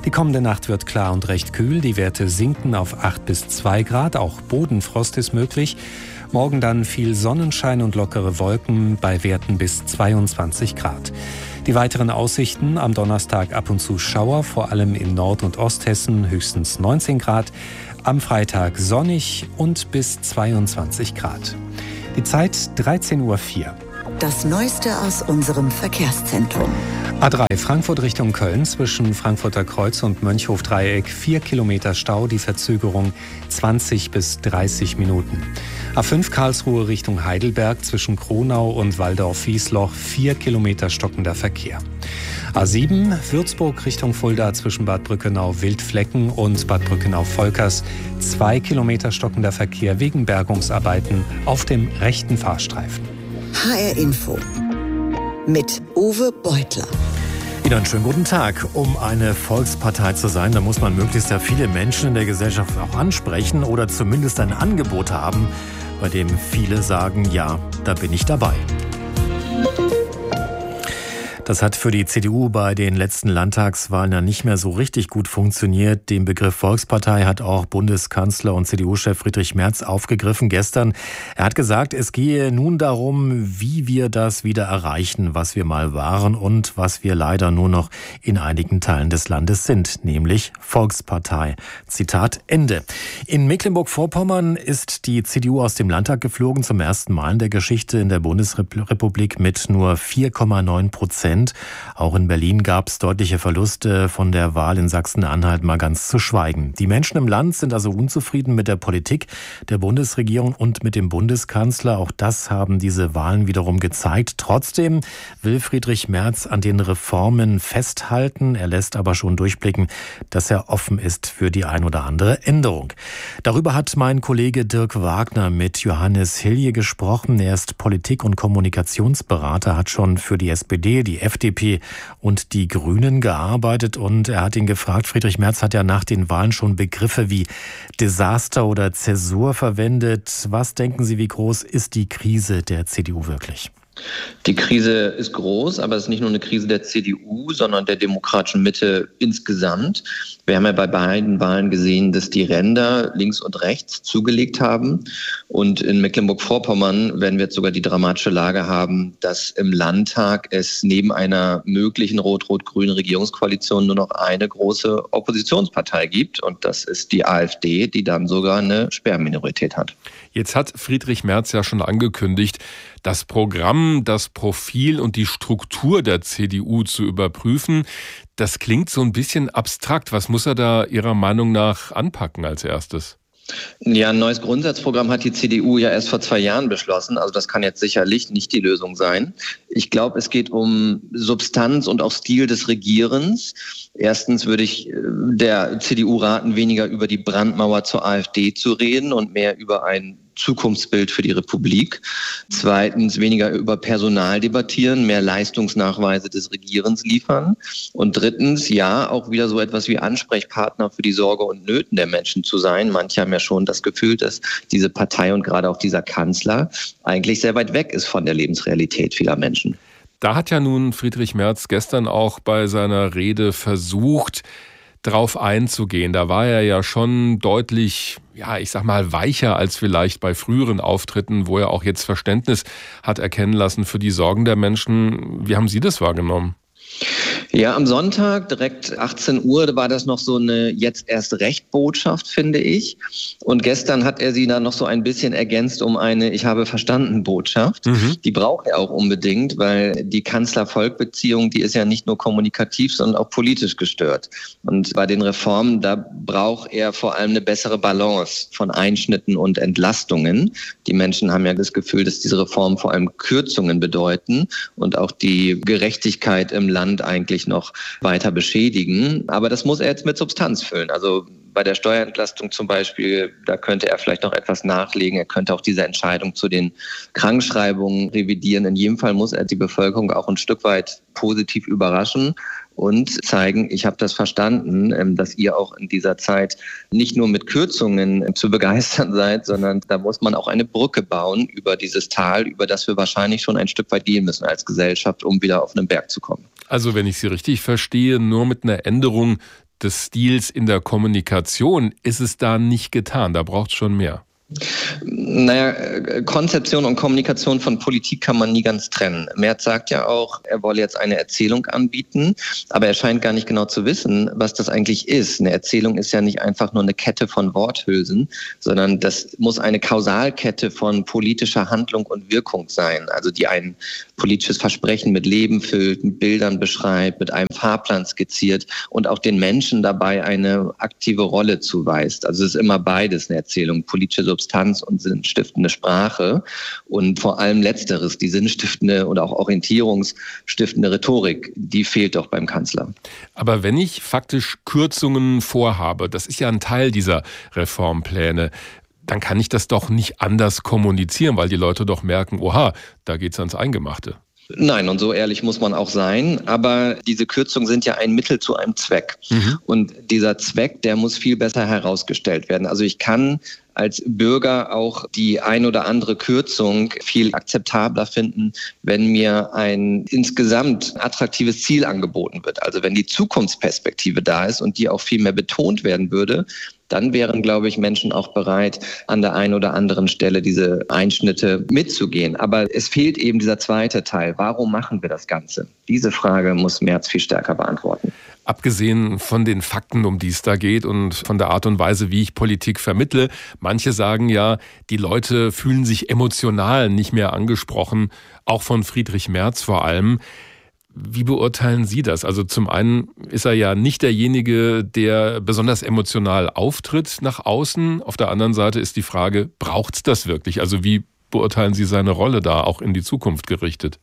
Nacht wird klar und recht kühl. Die Werte sinken auf acht bis zwei Grad. Auch Bodenfrost ist möglich. Morgen dann viel Sonnenschein und lockere Wolken bei Werten bis zweiundzwanzig Grad. Die weiteren Aussichten: am Donnerstag ab und zu Schauer, vor allem in Nord- und Osthessen höchstens neunzehn Grad. Am Freitag sonnig und bis zweiundzwanzig Grad. Die Zeit dreizehn Uhr vier. Das Neueste aus unserem Verkehrszentrum. A drei Frankfurt Richtung Köln zwischen Frankfurter Kreuz und Mönchhof-Dreieck vier Kilometer Stau, die Verzögerung zwanzig bis dreißig Minuten. A fünf Karlsruhe Richtung Heidelberg zwischen Kronau und Waldorf-Wiesloch vier Kilometer stockender Verkehr. A sieben Würzburg Richtung Fulda zwischen Bad Brückenau-Wildflecken und Bad Brückenau-Volkers zwei Kilometer stockender Verkehr wegen Bergungsarbeiten auf dem rechten Fahrstreifen. H R Info mit Uwe Beutler. Wieder einen schönen guten Tag. Um eine Volkspartei zu sein, da muss man möglichst ja viele Menschen in der Gesellschaft auch ansprechen oder zumindest ein Angebot haben, bei dem viele sagen, ja, da bin ich dabei. Das hat für die C D U bei den letzten Landtagswahlen ja nicht mehr so richtig gut funktioniert. Den Begriff Volkspartei hat auch Bundeskanzler und C D U-Chef Friedrich Merz aufgegriffen gestern. Er hat gesagt, es gehe nun darum, wie wir das wieder erreichen, was wir mal waren und was wir leider nur noch in einigen Teilen des Landes sind, nämlich Volkspartei. Zitat Ende. In Mecklenburg-Vorpommern ist die C D U aus dem Landtag geflogen, zum ersten Mal in der Geschichte in der Bundesrepublik mit nur vier Komma neun Prozent. Auch in Berlin gab es deutliche Verluste, von der Wahl in Sachsen-Anhalt mal ganz zu schweigen. Die Menschen im Land sind also unzufrieden mit der Politik der Bundesregierung und mit dem Bundeskanzler. Auch das haben diese Wahlen wiederum gezeigt. Trotzdem will Friedrich Merz an den Reformen festhalten. Er lässt aber schon durchblicken, dass er offen ist für die ein oder andere Änderung. Darüber hat mein Kollege Dirk Wagner mit Johannes Hilje gesprochen. Er ist Politik- und Kommunikationsberater, hat schon für die S P D, die F D P und die Grünen gearbeitet und er hat ihn gefragt, Friedrich Merz hat ja nach den Wahlen schon Begriffe wie Desaster oder Zäsur verwendet. Was denken Sie, wie groß ist die Krise der C D U wirklich? Die Krise ist groß, aber es ist nicht nur eine Krise der C D U, sondern der demokratischen Mitte insgesamt. Wir haben ja bei beiden Wahlen gesehen, dass die Ränder links und rechts zugelegt haben. Und in Mecklenburg-Vorpommern werden wir jetzt sogar die dramatische Lage haben, dass im Landtag es neben einer möglichen rot-rot-grünen Regierungskoalition nur noch eine große Oppositionspartei gibt. Und das ist die AfD, die dann sogar eine Sperrminorität hat. Jetzt hat Friedrich Merz ja schon angekündigt, das Programm, das Profil und die Struktur der C D U zu überprüfen. Das klingt so ein bisschen abstrakt. Was muss er da Ihrer Meinung nach anpacken als erstes? Ja, ein neues Grundsatzprogramm hat die C D U ja erst vor zwei Jahren beschlossen. Also das kann jetzt sicherlich nicht die Lösung sein. Ich glaube, es geht um Substanz und auch Stil des Regierens. Erstens würde ich der C D U raten, weniger über die Brandmauer zur AfD zu reden und mehr über ein Zukunftsbild für die Republik. Zweitens weniger über Personal debattieren, mehr Leistungsnachweise des Regierens liefern. Und drittens, ja, auch wieder so etwas wie Ansprechpartner für die Sorge und Nöten der Menschen zu sein. Manche haben ja schon das Gefühl, dass diese Partei und gerade auch dieser Kanzler eigentlich sehr weit weg ist von der Lebensrealität vieler Menschen. Da hat ja nun Friedrich Merz gestern auch bei seiner Rede versucht, drauf einzugehen. Da war er ja schon deutlich, ja, ich sag mal, weicher als vielleicht bei früheren Auftritten, wo er auch jetzt Verständnis hat erkennen lassen für die Sorgen der Menschen. Wie haben Sie das wahrgenommen? Ja, am Sonntag, direkt achtzehn Uhr, war das noch so eine jetzt erst recht Botschaft, finde ich. Und gestern hat er sie dann noch so ein bisschen ergänzt um eine Ich habe verstanden Botschaft. Mhm. Die braucht er auch unbedingt, weil die Kanzler-Volk-Beziehung, die ist ja nicht nur kommunikativ, sondern auch politisch gestört. Und bei den Reformen, da braucht er vor allem eine bessere Balance von Einschnitten und Entlastungen. Die Menschen haben ja das Gefühl, dass diese Reformen vor allem Kürzungen bedeuten und auch die Gerechtigkeit im Land eigentlich noch weiter beschädigen. Aber das muss er jetzt mit Substanz füllen. Also bei der Steuerentlastung zum Beispiel, da könnte er vielleicht noch etwas nachlegen. Er könnte auch diese Entscheidung zu den Krankschreibungen revidieren. In jedem Fall muss er die Bevölkerung auch ein Stück weit positiv überraschen und zeigen, ich habe das verstanden, dass ihr auch in dieser Zeit nicht nur mit Kürzungen zu begeistern seid, sondern da muss man auch eine Brücke bauen über dieses Tal, über das wir wahrscheinlich schon ein Stück weit gehen müssen als Gesellschaft, um wieder auf einen Berg zu kommen. Also wenn ich Sie richtig verstehe, nur mit einer Änderung des Stils in der Kommunikation ist es da nicht getan. Da braucht es schon mehr. Naja, Konzeption und Kommunikation von Politik kann man nie ganz trennen. Merz sagt ja auch, er wolle jetzt eine Erzählung anbieten, aber er scheint gar nicht genau zu wissen, was das eigentlich ist. Eine Erzählung ist ja nicht einfach nur eine Kette von Worthülsen, sondern das muss eine Kausalkette von politischer Handlung und Wirkung sein, also die ein politisches Versprechen mit Leben füllt, mit Bildern beschreibt, mit einem Fahrplan skizziert und auch den Menschen dabei eine aktive Rolle zuweist. Also es ist immer beides, eine Erzählung, politische Substanz und sinnstiftende Sprache und vor allem Letzteres, die sinnstiftende und auch orientierungsstiftende Rhetorik, die fehlt doch beim Kanzler. Aber wenn ich faktisch Kürzungen vorhabe, das ist ja ein Teil dieser Reformpläne, dann kann ich das doch nicht anders kommunizieren, weil die Leute doch merken, oha, da geht's ans Eingemachte. Nein, und so ehrlich muss man auch sein. Aber diese Kürzungen sind ja ein Mittel zu einem Zweck. Mhm. Und dieser Zweck, der muss viel besser herausgestellt werden. Also ich kann als Bürger auch die ein oder andere Kürzung viel akzeptabler finden, wenn mir ein insgesamt attraktives Ziel angeboten wird. Also wenn die Zukunftsperspektive da ist und die auch viel mehr betont werden würde, dann wären, glaube ich, Menschen auch bereit, an der einen oder anderen Stelle diese Einschnitte mitzugehen. Aber es fehlt eben dieser zweite Teil. Warum machen wir das Ganze? Diese Frage muss Merz viel stärker beantworten. Abgesehen von den Fakten, um die es da geht und von der Art und Weise, wie ich Politik vermittle, manche sagen ja, die Leute fühlen sich emotional nicht mehr angesprochen, auch von Friedrich Merz vor allem. Wie beurteilen Sie das? Also zum einen ist er ja nicht derjenige, der besonders emotional auftritt nach außen. Auf der anderen Seite ist die Frage, braucht es das wirklich? Also wie beurteilen Sie seine Rolle da auch in die Zukunft gerichtet?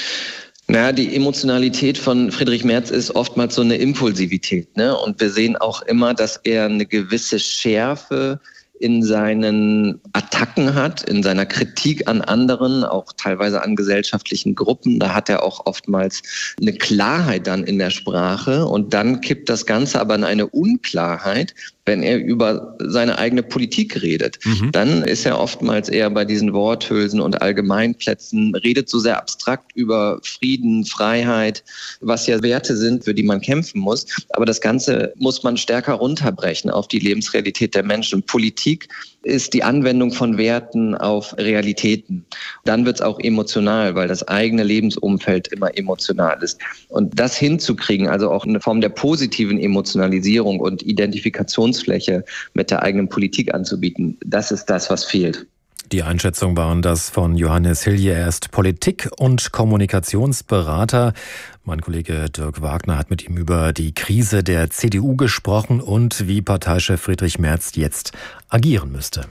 Naja, die Emotionalität von Friedrich Merz ist oftmals so eine Impulsivität, ne? Und wir sehen auch immer, dass er eine gewisse Schärfe in seinen Attacken hat, in seiner Kritik an anderen, auch teilweise an gesellschaftlichen Gruppen. Da hat er auch oftmals eine Klarheit dann in der Sprache und dann kippt das Ganze aber in eine Unklarheit, wenn er über seine eigene Politik redet. Mhm. Dann ist er oftmals eher bei diesen Worthülsen und Allgemeinplätzen, redet so sehr abstrakt über Frieden, Freiheit, was ja Werte sind, für die man kämpfen muss. Aber das Ganze muss man stärker runterbrechen auf die Lebensrealität der Menschen. Politik ist die Anwendung von Werten auf Realitäten. Dann wird es auch emotional, weil das eigene Lebensumfeld immer emotional ist. Und das hinzukriegen, also auch eine Form der positiven Emotionalisierung und Identifikationsfläche mit der eigenen Politik anzubieten, das ist das, was fehlt. Die Einschätzung waren das von Johannes Hilje. Er ist Politik- und Kommunikationsberater. Mein Kollege Dirk Wagner hat mit ihm über die Krise der C D U gesprochen und wie Parteichef Friedrich Merz jetzt agieren müsste.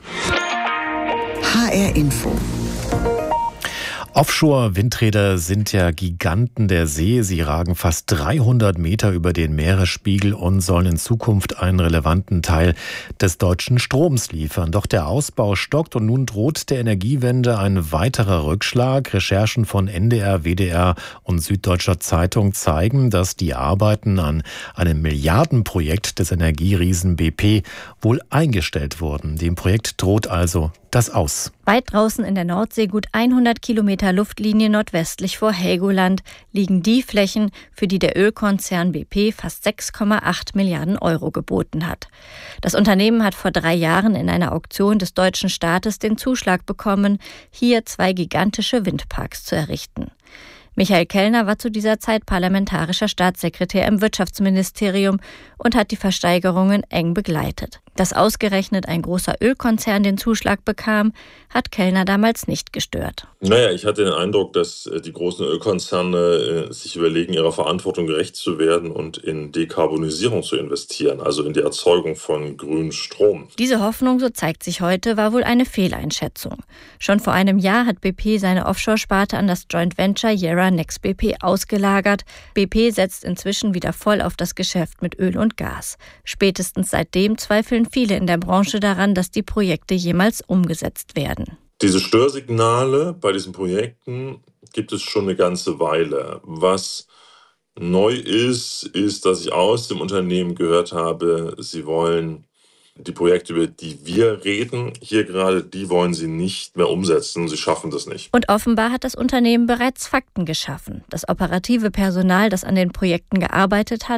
H R Info. Offshore-Windräder sind ja Giganten der See. Sie ragen fast dreihundert Meter über den Meeresspiegel und sollen in Zukunft einen relevanten Teil des deutschen Stroms liefern. Doch der Ausbau stockt und nun droht der Energiewende ein weiterer Rückschlag. Recherchen von N D R, W D R und Süddeutscher Zeitung zeigen, dass die Arbeiten an einem Milliardenprojekt des Energieriesen B P wohl eingestellt wurden. Dem Projekt droht also das Aus. Weit draußen in der Nordsee, gut hundert Kilometer Luftlinie nordwestlich vor Helgoland, liegen die Flächen, für die der Ölkonzern B P fast sechs Komma acht Milliarden Euro geboten hat. Das Unternehmen hat vor drei Jahren in einer Auktion des deutschen Staates den Zuschlag bekommen, hier zwei gigantische Windparks zu errichten. Michael Kellner war zu dieser Zeit parlamentarischer Staatssekretär im Wirtschaftsministerium und hat die Versteigerungen eng begleitet. Dass ausgerechnet ein großer Ölkonzern den Zuschlag bekam, hat Kellner damals nicht gestört. Naja, ich hatte den Eindruck, dass die großen Ölkonzerne sich überlegen, ihrer Verantwortung gerecht zu werden und in Dekarbonisierung zu investieren, also in die Erzeugung von grünem Strom. Diese Hoffnung, so zeigt sich heute, war wohl eine Fehleinschätzung. Schon vor einem Jahr hat B P seine Offshore-Sparte an das Joint Venture Yara Nex B P ausgelagert. B P setzt inzwischen wieder voll auf das Geschäft mit Öl und Gas. Spätestens seitdem zweifeln viele in der Branche daran, dass die Projekte jemals umgesetzt werden. Diese Störsignale bei diesen Projekten gibt es schon eine ganze Weile. Was neu ist, ist, dass ich aus dem Unternehmen gehört habe, sie wollen die Projekte, über die wir reden, hier gerade, die wollen sie nicht mehr umsetzen. Sie schaffen das nicht. Und offenbar hat das Unternehmen bereits Fakten geschaffen. Das operative Personal, das an den Projekten gearbeitet hat,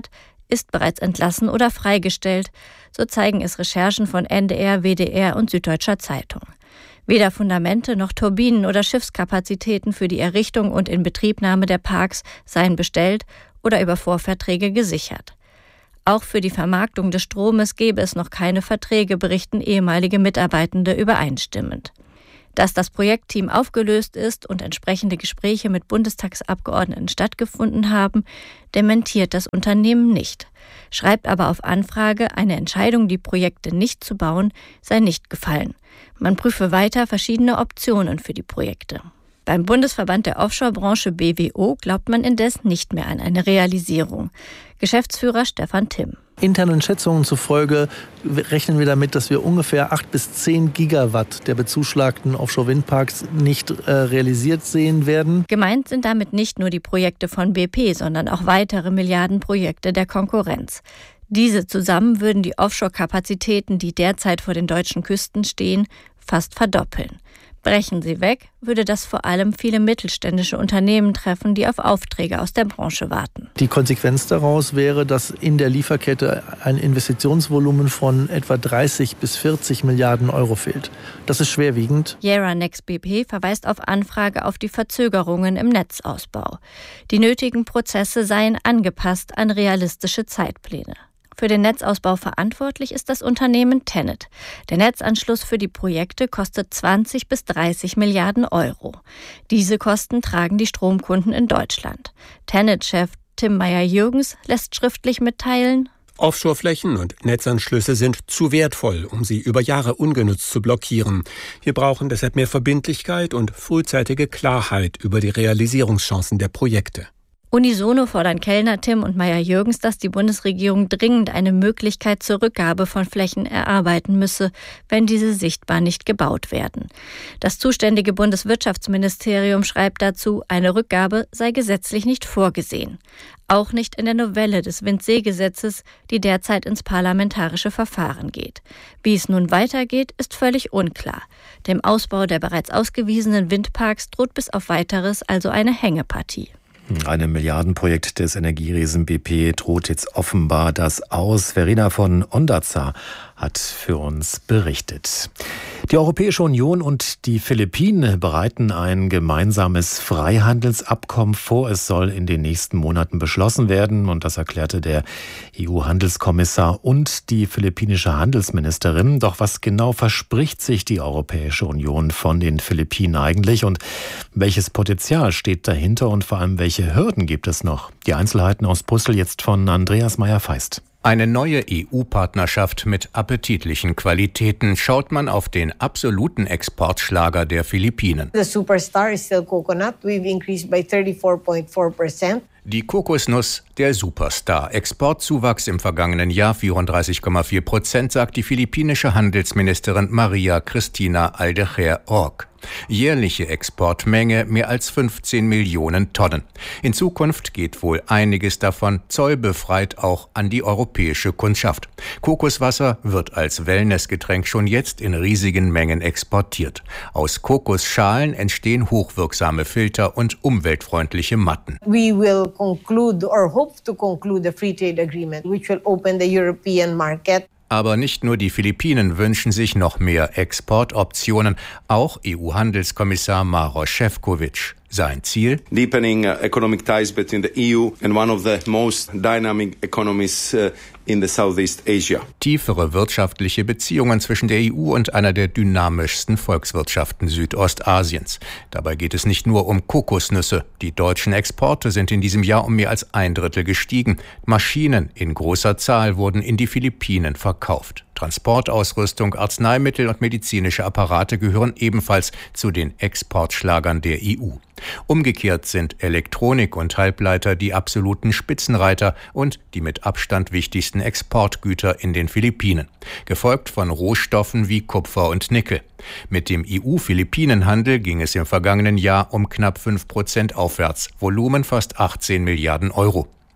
ist bereits entlassen oder freigestellt, so zeigen es Recherchen von N D R, W D R und Süddeutscher Zeitung. Weder Fundamente noch Turbinen oder Schiffskapazitäten für die Errichtung und Inbetriebnahme der Parks seien bestellt oder über Vorverträge gesichert. Auch für die Vermarktung des Stromes gebe es noch keine Verträge, berichten ehemalige Mitarbeitende übereinstimmend. Dass das Projektteam aufgelöst ist und entsprechende Gespräche mit Bundestagsabgeordneten stattgefunden haben, dementiert das Unternehmen nicht, schreibt aber auf Anfrage, eine Entscheidung, die Projekte nicht zu bauen, sei nicht gefallen. Man prüfe weiter verschiedene Optionen für die Projekte. Beim Bundesverband der Offshore-Branche B W O glaubt man indes nicht mehr an eine Realisierung. Geschäftsführer Stefan Timm. Internen Schätzungen zufolge rechnen wir damit, dass wir ungefähr acht bis zehn Gigawatt der bezuschlagten Offshore-Windparks nicht äh, realisiert sehen werden. Gemeint sind damit nicht nur die Projekte von B P, sondern auch weitere Milliardenprojekte der Konkurrenz. Diese zusammen würden die Offshore-Kapazitäten, die derzeit vor den deutschen Küsten stehen, fast verdoppeln. Brechen sie weg, würde das vor allem viele mittelständische Unternehmen treffen, die auf Aufträge aus der Branche warten. Die Konsequenz daraus wäre, dass in der Lieferkette ein Investitionsvolumen von etwa dreißig bis vierzig Milliarden Euro fehlt. Das ist schwerwiegend. Yara Next B P verweist auf Anfrage auf die Verzögerungen im Netzausbau. Die nötigen Prozesse seien angepasst an realistische Zeitpläne. Für den Netzausbau verantwortlich ist das Unternehmen TenneT. Der Netzanschluss für die Projekte kostet zwanzig bis dreißig Milliarden Euro. Diese Kosten tragen die Stromkunden in Deutschland. TenneT-Chef Tim Meyer-Jürgens lässt schriftlich mitteilen: Offshore-Flächen und Netzanschlüsse sind zu wertvoll, um sie über Jahre ungenutzt zu blockieren. Wir brauchen deshalb mehr Verbindlichkeit und frühzeitige Klarheit über die Realisierungschancen der Projekte. Unisono fordern Kellner, Timm und Meyer-Jürgens, dass die Bundesregierung dringend eine Möglichkeit zur Rückgabe von Flächen erarbeiten müsse, wenn diese sichtbar nicht gebaut werden. Das zuständige Bundeswirtschaftsministerium schreibt dazu, eine Rückgabe sei gesetzlich nicht vorgesehen. Auch nicht in der Novelle des Windseegesetzes, die derzeit ins parlamentarische Verfahren geht. Wie es nun weitergeht, ist völlig unklar. Dem Ausbau der bereits ausgewiesenen Windparks droht bis auf Weiteres also eine Hängepartie. Einem Milliardenprojekt des Energieriesen B P droht jetzt offenbar das aus. Verena von Ondarza hat für uns berichtet. Die Europäische Union und die Philippinen bereiten ein gemeinsames Freihandelsabkommen vor. Es soll in den nächsten Monaten beschlossen werden, und das erklärte der E U-Handelskommissar und die philippinische Handelsministerin. Doch was genau verspricht sich die Europäische Union von den Philippinen eigentlich, und welches Potenzial steht dahinter und vor allem welche Hürden gibt es noch? Die Einzelheiten aus Brüssel jetzt von Andreas Meyer-Feist. Eine neue E U-Partnerschaft mit appetitlichen Qualitäten. Schaut man auf den absoluten Exportschlager der Philippinen. The superstar is still coconut. We've increased by thirty-four point four percent. Die Kokosnuss, der Superstar. Exportzuwachs im vergangenen Jahr vierunddreißig Komma vier Prozent, sagt die philippinische Handelsministerin Maria Cristina Aldejer Orc. Jährliche Exportmenge mehr als fünfzehn Millionen Tonnen. In Zukunft geht wohl einiges davon zollbefreit auch an die europäische Kundschaft. Kokoswasser wird als Wellnessgetränk schon jetzt in riesigen Mengen exportiert. Aus Kokosschalen entstehen hochwirksame Filter und umweltfreundliche Matten. We will conclude or hope to conclude a free trade agreement which will open the European market. Aber nicht nur die Philippinen wünschen sich noch mehr Exportoptionen, auch E U-Handelskommissar Maroš Šefčovič. Sein Ziel? Deepening uh, economic ties between the E U and one of the most dynamic economies uh, in the Southeast Asia. Tiefere wirtschaftliche Beziehungen zwischen der E U und einer der dynamischsten Volkswirtschaften Südostasiens. Dabei geht es nicht nur um Kokosnüsse. Die deutschen Exporte sind in diesem Jahr um mehr als ein Drittel gestiegen. Maschinen in großer Zahl wurden in die Philippinen verkauft. Transportausrüstung, Arzneimittel und medizinische Apparate gehören ebenfalls zu den Exportschlagern der E U. Umgekehrt sind Elektronik und Halbleiter die absoluten Spitzenreiter und die mit Abstand wichtigsten Exportgüter in den Philippinen, gefolgt von Rohstoffen wie Kupfer und Nickel. Mit dem E U-Philippinen-Handel ging es im vergangenen Jahr um knapp fünf Prozent aufwärts, Volumen fast achtzehn Milliarden Euro.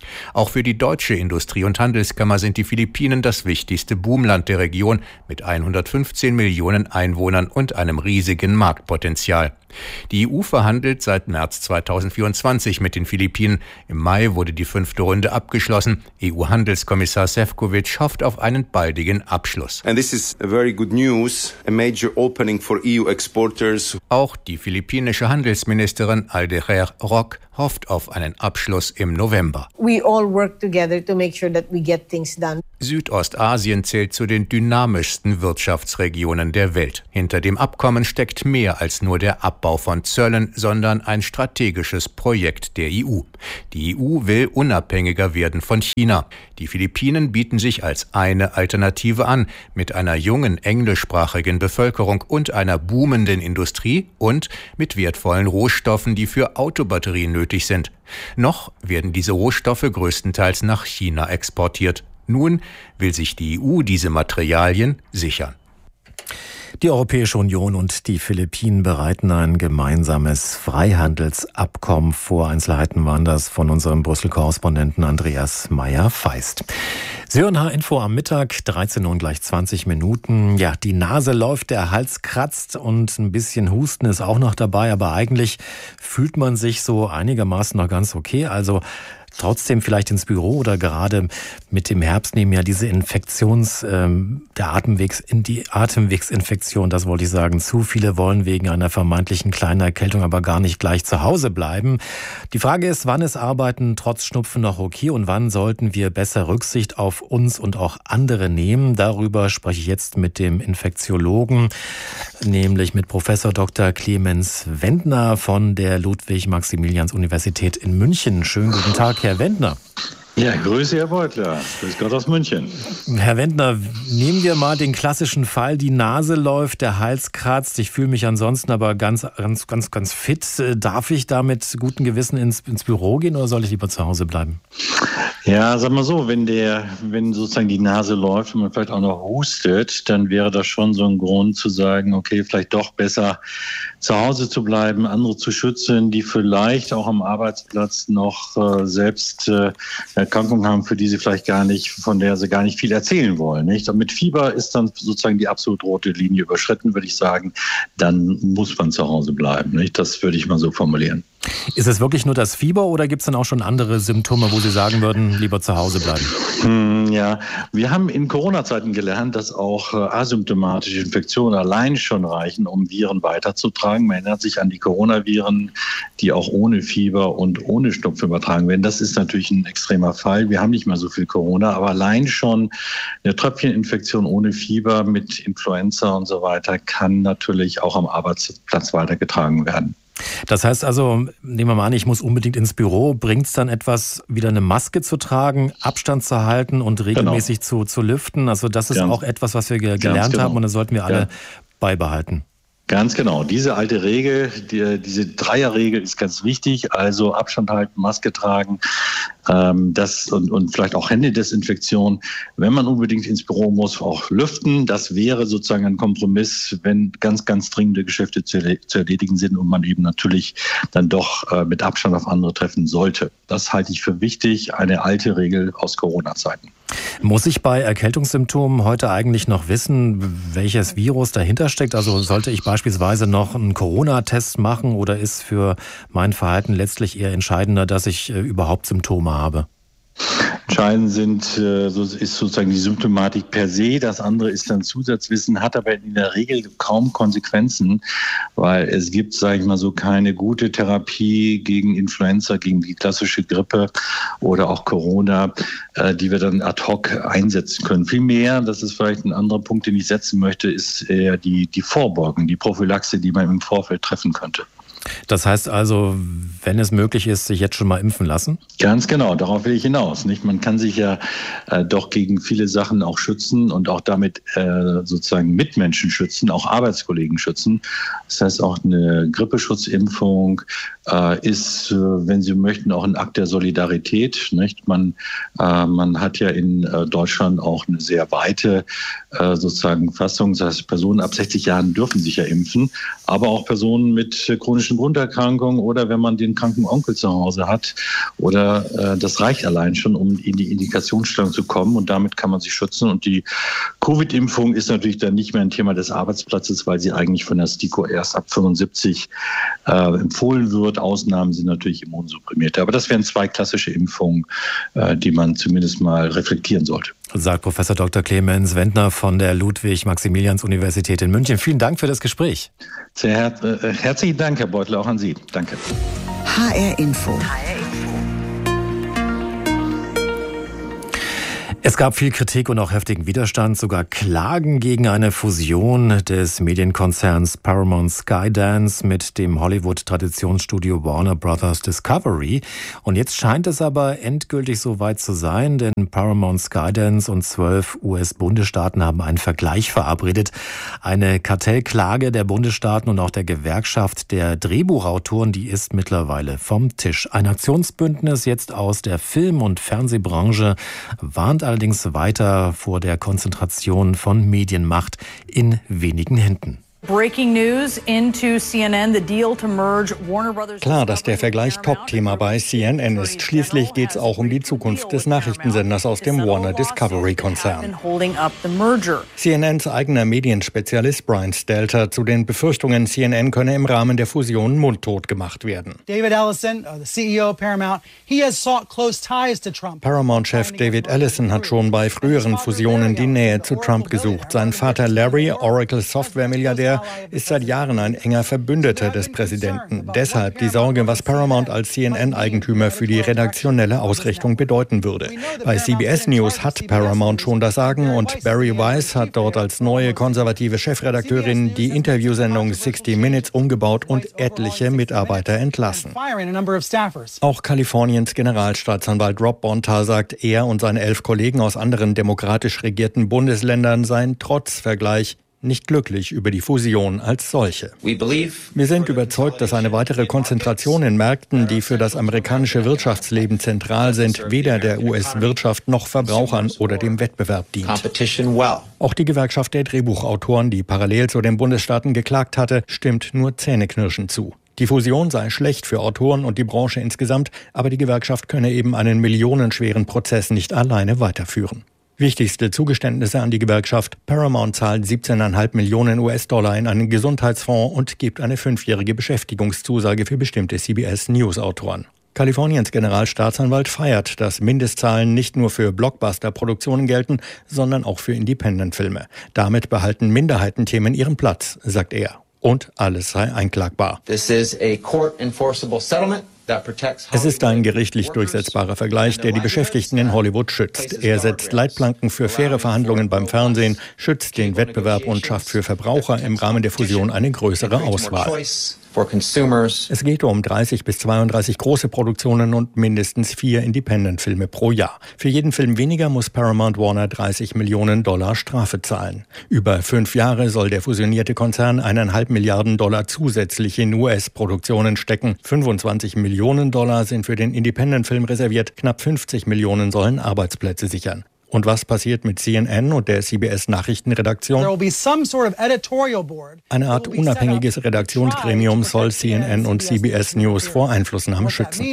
Auch für die deutsche Industrie- und Handelskammer sind die Philippinen das wichtigste Boomland der Region mit hundertfünfzehn Millionen Einwohnern und einem riesigen Marktpotenzial. Die E U verhandelt seit März zweitausendvierundzwanzig mit den Philippinen. Im Mai wurde die fünfte Runde abgeschlossen. E U-Handelskommissar Šefčovič hofft auf einen baldigen Abschluss. And this is a very good news, a major opening for E U exporters. Auch die philippinische Handelsministerin Alderer Roque hofft auf einen Abschluss im November. We all work together to make sure that we get things done. Südostasien zählt zu den dynamischsten Wirtschaftsregionen der Welt. Hinter dem Abkommen steckt mehr als nur der Abbau von Zöllen, sondern ein strategisches Projekt der E U. Die E U will unabhängiger werden von China. Die Philippinen bieten sich als eine Alternative an, mit einer jungen englischsprachigen Bevölkerung und einer boomenden Industrie und mit wertvollen Rohstoffen, die für Autobatterien nötig sind. Noch werden diese Rohstoffe größtenteils nach China exportiert. Nun will sich die E U diese Materialien sichern. Die Europäische Union und die Philippinen bereiten ein gemeinsames Freihandelsabkommen vor. Einzelheiten waren das von unserem Brüssel-Korrespondenten Andreas Meyer-Feist. Sie hören H-Info am Mittag, dreizehn Uhr und gleich zwanzig Minuten. Ja, die Nase läuft, der Hals kratzt und ein bisschen Husten ist auch noch dabei. Aber eigentlich fühlt man sich so einigermaßen noch ganz okay. Also trotzdem vielleicht ins Büro oder gerade mit dem Herbst nehmen ja diese Infektions, ähm, der Atemwegs, in die Atemwegsinfektion, das wollte ich sagen. Zu viele wollen wegen einer vermeintlichen kleinen Erkältung aber gar nicht gleich zu Hause bleiben. Die Frage ist, wann ist Arbeiten trotz Schnupfen noch okay und wann sollten wir besser Rücksicht auf uns und auch andere nehmen? Darüber spreche ich jetzt mit dem Infektiologen, nämlich mit Professor Doktor Clemens Wendner von der Ludwig-Maximilians-Universität in München. Schönen guten Tag, Herr Wendner. Ja, Grüße, Herr Beutler. Grüß Gott aus München. Herr Wendner, nehmen wir mal den klassischen Fall, die Nase läuft, der Hals kratzt. Ich fühle mich ansonsten aber ganz, ganz, ganz, ganz fit. Darf ich da mit gutem Gewissen ins, ins Büro gehen oder soll ich lieber zu Hause bleiben? Ja, sag mal so, wenn der, wenn sozusagen die Nase läuft und man vielleicht auch noch hustet, dann wäre das schon so ein Grund zu sagen, okay, vielleicht doch besser zu Hause zu bleiben, andere zu schützen, die vielleicht auch am Arbeitsplatz noch äh, selbst äh, Erkrankungen haben, für die sie vielleicht gar nicht, von der sie gar nicht viel erzählen wollen. Nicht? Und mit Fieber ist dann sozusagen die absolut rote Linie überschritten, würde ich sagen. Dann muss man zu Hause bleiben. Nicht? Das würde ich mal so formulieren. Ist es wirklich nur das Fieber oder gibt es dann auch schon andere Symptome, wo Sie sagen würden, lieber zu Hause bleiben? Hm, ja, wir haben in Corona-Zeiten gelernt, dass auch äh, asymptomatische Infektionen allein schon reichen, um Viren weiterzutragen. Man erinnert sich an die Coronaviren, die auch ohne Fieber und ohne Schnupfen übertragen werden. Das ist natürlich ein extremer Fall. Wir haben nicht mehr so viel Corona, aber allein schon eine Tröpfcheninfektion ohne Fieber mit Influenza und so weiter kann natürlich auch am Arbeitsplatz weitergetragen werden. Das heißt also, nehmen wir mal an, ich muss unbedingt ins Büro. Bringt es dann etwas, wieder eine Maske zu tragen, Abstand zu halten und regelmäßig genau. zu, zu lüften? Also das ist Ganz, auch etwas, was wir ge- gelernt genau. haben und das sollten wir alle ja. beibehalten. Ganz genau. Diese alte Regel, die, diese Dreierregel ist ganz wichtig. Also Abstand halten, Maske tragen, ähm, das und, und vielleicht auch Händedesinfektion. Wenn man unbedingt ins Büro muss, auch lüften. Das wäre sozusagen ein Kompromiss, wenn ganz, ganz dringende Geschäfte zu, zu erledigen sind und man eben natürlich dann doch äh, mit Abstand auf andere treffen sollte. Das halte ich für wichtig. Eine alte Regel aus Corona-Zeiten. Muss ich bei Erkältungssymptomen heute eigentlich noch wissen, welches Virus dahinter steckt? Also sollte ich beispielsweise noch einen Corona-Test machen oder ist für mein Verhalten letztlich eher entscheidender, dass ich äh, überhaupt Symptome habe? Entscheidend sind, äh, so ist sozusagen die Symptomatik per se. Das andere ist dann Zusatzwissen, hat aber in der Regel kaum Konsequenzen, weil es gibt, sage ich mal so, keine gute Therapie gegen Influenza, gegen die klassische Grippe oder auch Corona, äh, die wir dann ad hoc einsetzen können. Vielmehr, das ist vielleicht ein anderer Punkt, den ich setzen möchte, ist eher die, die Vorbeugung, die Prophylaxe, die man im Vorfeld treffen könnte. Das heißt also, wenn es möglich ist, sich jetzt schon mal impfen lassen? Ganz genau, darauf will ich hinaus. Nicht? Man kann sich ja äh, doch gegen viele Sachen auch schützen und auch damit äh, sozusagen Mitmenschen schützen, auch Arbeitskollegen schützen. Das heißt, auch eine Grippeschutzimpfung äh, ist, äh, wenn Sie möchten, auch ein Akt der Solidarität. Nicht? Man, äh, man hat ja in äh, Deutschland auch eine sehr weite äh, sozusagen Fassung. Das heißt, Personen ab sechzig Jahren dürfen sich ja impfen, aber auch Personen mit äh, chronischen chronischen Grunderkrankungen oder wenn man den kranken Onkel zu Hause hat. Oder äh, das reicht allein schon, um in die Indikationsstellung zu kommen und damit kann man sich schützen. Und die Covid-Impfung ist natürlich dann nicht mehr ein Thema des Arbeitsplatzes, weil sie eigentlich von der STIKO erst ab fünfundsiebzig äh, empfohlen wird. Ausnahmen sind natürlich Immunsupprimierte. Aber das wären zwei klassische Impfungen, äh, die man zumindest mal reflektieren sollte. Sagt Professor Doktor Clemens Wendner von der Ludwig-Maximilians-Universität in München. Vielen Dank für das Gespräch. Sehr her- äh, herzlichen Dank, Herr Beutel, auch an Sie. Danke. H R Info. Es gab viel Kritik und auch heftigen Widerstand, sogar Klagen gegen eine Fusion des Medienkonzerns Paramount Skydance mit dem Hollywood-Traditionsstudio Warner Brothers Discovery. Und jetzt scheint es aber endgültig soweit zu sein, denn Paramount Skydance und zwölf U S-Bundesstaaten haben einen Vergleich verabredet. Eine Kartellklage der Bundesstaaten und auch der Gewerkschaft der Drehbuchautoren, die ist mittlerweile vom Tisch. Ein Aktionsbündnis jetzt aus der Film- und Fernsehbranche warnt allerdings weiter vor der Konzentration von Medienmacht in wenigen Händen. Breaking news into C N N, the deal to merge Warner Brothers. Klar, dass der Vergleich Top-Thema bei C N N ist. Schließlich geht es auch um die Zukunft des Nachrichtensenders aus dem Warner Discovery-Konzern. C N Ns eigener Medienspezialist Brian Stelter zu den Befürchtungen, C N N könne im Rahmen der Fusion mundtot gemacht werden. David Ellison, the C E O of Paramount, he has sought close ties to Trump. Paramount-Chef David Ellison hat schon bei früheren Fusionen die Nähe zu Trump gesucht. Sein Vater Larry, Oracle-Software-Milliardär, ist seit Jahren ein enger Verbündeter des Präsidenten. Deshalb die Sorge, was Paramount als C N N-Eigentümer für die redaktionelle Ausrichtung bedeuten würde. Bei C B S News hat Paramount schon das Sagen und Barry Weiss hat dort als neue konservative Chefredakteurin die Interviewsendung sixty minutes umgebaut und etliche Mitarbeiter entlassen. Auch Kaliforniens Generalstaatsanwalt Rob Bonta sagt, er und seine elf Kollegen aus anderen demokratisch regierten Bundesländern seien trotz Vergleich nicht glücklich über die Fusion als solche. Wir sind überzeugt, dass eine weitere Konzentration in Märkten, die für das amerikanische Wirtschaftsleben zentral sind, weder der U S-Wirtschaft noch Verbrauchern oder dem Wettbewerb dient. Auch die Gewerkschaft der Drehbuchautoren, die parallel zu den Bundesstaaten geklagt hatte, stimmt nur zähneknirschend zu. Die Fusion sei schlecht für Autoren und die Branche insgesamt, aber die Gewerkschaft könne eben einen millionenschweren Prozess nicht alleine weiterführen. Wichtigste Zugeständnisse an die Gewerkschaft: Paramount zahlt siebzehn Komma fünf Millionen U S-Dollar in einen Gesundheitsfonds und gibt eine fünfjährige Beschäftigungszusage für bestimmte C B S News-Autoren. Kaliforniens Generalstaatsanwalt feiert, dass Mindestzahlen nicht nur für Blockbuster-Produktionen gelten, sondern auch für Independent-Filme. Damit behalten Minderheitenthemen ihren Platz, sagt er. Und alles sei einklagbar. This is a court-enforceable settlement. Es ist ein gerichtlich durchsetzbarer Vergleich, der die Beschäftigten in Hollywood schützt. Er setzt Leitplanken für faire Verhandlungen beim Fernsehen, schützt den Wettbewerb und schafft für Verbraucher im Rahmen der Fusion eine größere Auswahl. Es geht um dreißig bis zweiunddreißig große Produktionen und mindestens vier Independent-Filme pro Jahr. Für jeden Film weniger muss Paramount Warner dreißig Millionen Dollar Strafe zahlen. Über fünf Jahre soll der fusionierte Konzern eineinhalb Milliarden Dollar zusätzlich in U S-Produktionen stecken. fünfundzwanzig Millionen Dollar sind für den Independent-Film reserviert, knapp fünfzig Millionen sollen Arbeitsplätze sichern. Und was passiert mit C N N und der C B S-Nachrichtenredaktion? Eine Art unabhängiges Redaktionsgremium soll C N N und C B S News vor Einflussnahme schützen.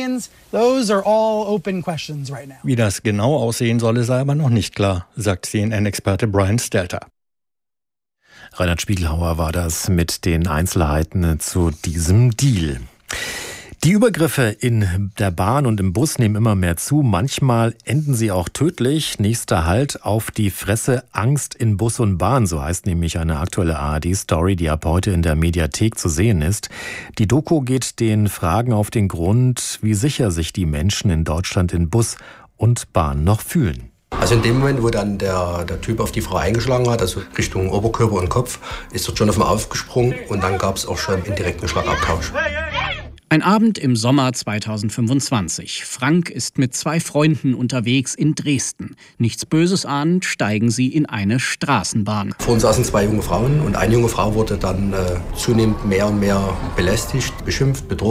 Wie das genau aussehen solle, sei aber noch nicht klar, sagt C N N-Experte Brian Stelter. Reinhard Spiegelhauer war das mit den Einzelheiten zu diesem Deal. Die Übergriffe in der Bahn und im Bus nehmen immer mehr zu. Manchmal enden sie auch tödlich. Nächster Halt: auf die Fresse, Angst in Bus und Bahn. So heißt nämlich eine aktuelle A R D-Story, die ab heute in der Mediathek zu sehen ist. Die Doku geht den Fragen auf den Grund, wie sicher sich die Menschen in Deutschland in Bus und Bahn noch fühlen. Also in dem Moment, wo dann der, der Typ auf die Frau eingeschlagen hat, also Richtung Oberkörper und Kopf, ist dort schon auf ihn aufgesprungen und dann gab es auch schon einen direkten Schlagabtausch. Ein Abend im Sommer zweitausendfünfundzwanzig. Frank ist mit zwei Freunden unterwegs in Dresden. Nichts Böses ahnend steigen sie in eine Straßenbahn. Vor uns saßen zwei junge Frauen und eine junge Frau wurde dann äh, zunehmend mehr und mehr belästigt, beschimpft, bedroht.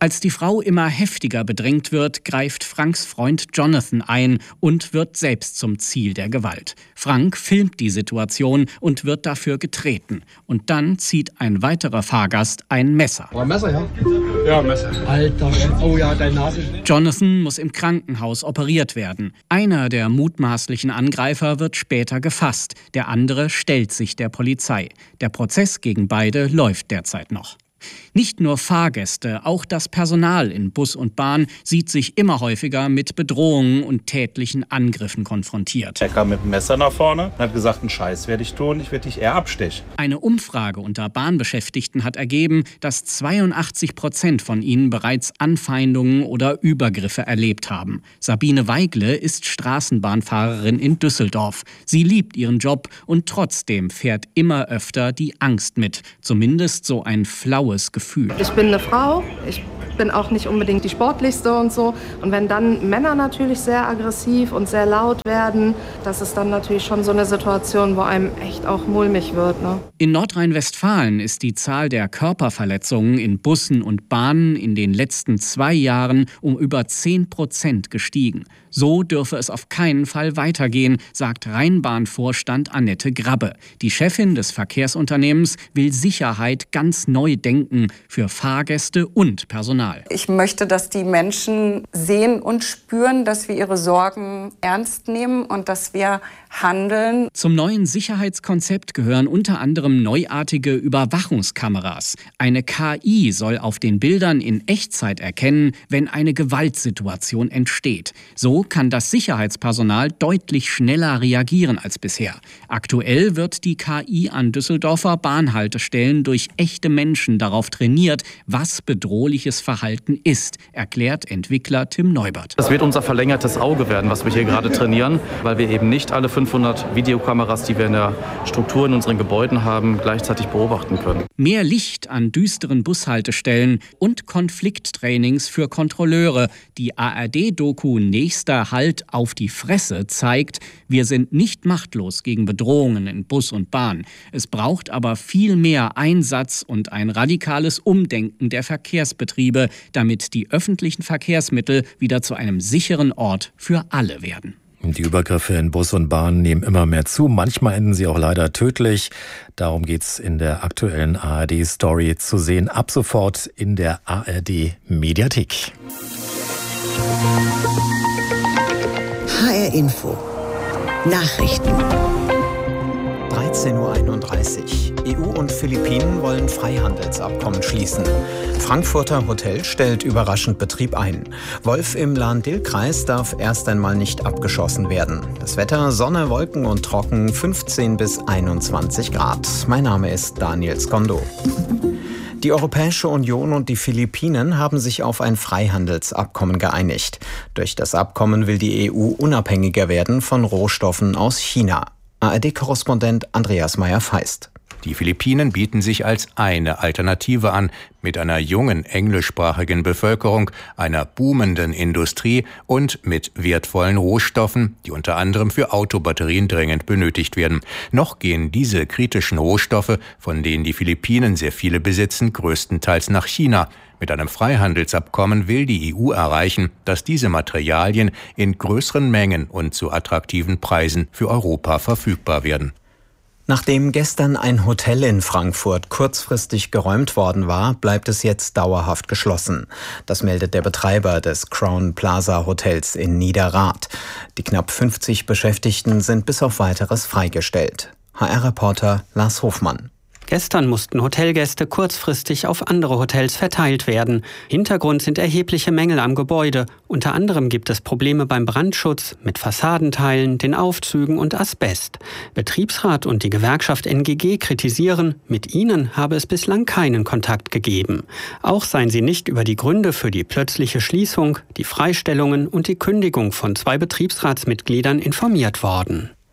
Als die Frau immer heftiger bedrängt wird, greift Franks Freund Jonathan ein und wird selbst zum Ziel der Gewalt. Frank filmt die Situation und wird dafür getreten. Und dann zieht ein weiterer Fahrgast ein Messer. Oh, Messer, ja? Ja, Messer. Alter, oh ja, deine Nase. Jonathan muss im Krankenhaus operiert werden. Einer der mutmaßlichen Angreifer wird später gefasst. Der andere stellt sich der Polizei. Der Prozess gegen beide läuft derzeit noch. Nicht nur Fahrgäste, auch das Personal in Bus und Bahn sieht sich immer häufiger mit Bedrohungen und tätlichen Angriffen konfrontiert. Er kam mit dem Messer nach vorne und hat gesagt, einen Scheiß werde ich tun, ich werde dich eher abstechen. Eine Umfrage unter Bahnbeschäftigten hat ergeben, dass zweiundachtzig Prozent von ihnen bereits Anfeindungen oder Übergriffe erlebt haben. Sabine Weigle ist Straßenbahnfahrerin in Düsseldorf. Sie liebt ihren Job und trotzdem fährt immer öfter die Angst mit. Zumindest so ein flaues Gefühl. Ich bin eine Frau, ich bin auch nicht unbedingt die sportlichste und so. Und wenn dann Männer natürlich sehr aggressiv und sehr laut werden, das ist dann natürlich schon so eine Situation, wo einem echt auch mulmig wird. Ne? In Nordrhein-Westfalen ist die Zahl der Körperverletzungen in Bussen und Bahnen in den letzten zwei Jahren um über zehn Prozent gestiegen. So dürfe es auf keinen Fall weitergehen, sagt Rheinbahn-Vorstand Annette Grabbe. Die Chefin des Verkehrsunternehmens will Sicherheit ganz neu denken für Fahrgäste und Personal. Ich möchte, dass die Menschen sehen und spüren, dass wir ihre Sorgen ernst nehmen und dass wir handeln. Zum neuen Sicherheitskonzept gehören unter anderem neuartige Überwachungskameras. Eine K I soll auf den Bildern in Echtzeit erkennen, wenn eine Gewaltsituation entsteht. So kann das Sicherheitspersonal deutlich schneller reagieren als bisher. Aktuell wird die K I an Düsseldorfer Bahnhaltestellen durch echte Menschen darauf trainiert, was bedrohliches Verhalten ist, erklärt Entwickler Tim Neubert. Das wird unser verlängertes Auge werden, was wir hier gerade trainieren, weil wir eben nicht alle fünfhundert Videokameras, die wir in der Struktur in unseren Gebäuden haben, gleichzeitig beobachten können. Mehr Licht an düsteren Bushaltestellen und Konflikttrainings für Kontrolleure. Die A R D-Doku Nächster Halt auf die Fresse zeigt, wir sind nicht machtlos gegen Bedrohungen in Bus und Bahn. Es braucht aber viel mehr Einsatz und ein radikales Umdenken der Verkehrsbetriebe, damit die öffentlichen Verkehrsmittel wieder zu einem sicheren Ort für alle werden. Die Übergriffe in Bus und Bahn nehmen immer mehr zu. Manchmal enden sie auch leider tödlich. Darum geht's in der aktuellen A R D-Story zu sehen. Ab sofort in der A R D-Mediathek. H R Info. Nachrichten. dreizehn Uhr einunddreißig. E U und Philippinen wollen Freihandelsabkommen schließen. Frankfurter Hotel stellt überraschend Betrieb ein. Wolf im Lahn-Dill-Kreis darf erst einmal nicht abgeschossen werden. Das Wetter: Sonne, Wolken und trocken, fünfzehn bis einundzwanzig Grad. Mein Name ist Daniel Skondo. Die Europäische Union und die Philippinen haben sich auf ein Freihandelsabkommen geeinigt. Durch das Abkommen will die E U unabhängiger werden von Rohstoffen aus China. A R D-Korrespondent Andreas Meyer-Feist. Die Philippinen bieten sich als eine Alternative an, mit einer jungen englischsprachigen Bevölkerung, einer boomenden Industrie und mit wertvollen Rohstoffen, die unter anderem für Autobatterien dringend benötigt werden. Noch gehen diese kritischen Rohstoffe, von denen die Philippinen sehr viele besitzen, größtenteils nach China. Mit einem Freihandelsabkommen will die E U erreichen, dass diese Materialien in größeren Mengen und zu attraktiven Preisen für Europa verfügbar werden. Nachdem gestern ein Hotel in Frankfurt kurzfristig geräumt worden war, bleibt es jetzt dauerhaft geschlossen. Das meldet der Betreiber des Crown Plaza Hotels in Niederrad. Die knapp fünfzig Beschäftigten sind bis auf Weiteres freigestellt. H R-Reporter Lars Hofmann. Gestern mussten Hotelgäste kurzfristig auf andere Hotels verteilt werden. Hintergrund sind erhebliche Mängel am Gebäude. Unter anderem gibt es Probleme beim Brandschutz, mit Fassadenteilen, den Aufzügen und Asbest. Betriebsrat und die Gewerkschaft N G G kritisieren, mit ihnen habe es bislang keinen Kontakt gegeben. Auch seien sie nicht über die Gründe für die plötzliche Schließung, die Freistellungen und die Kündigung von zwei Betriebsratsmitgliedern informiert worden.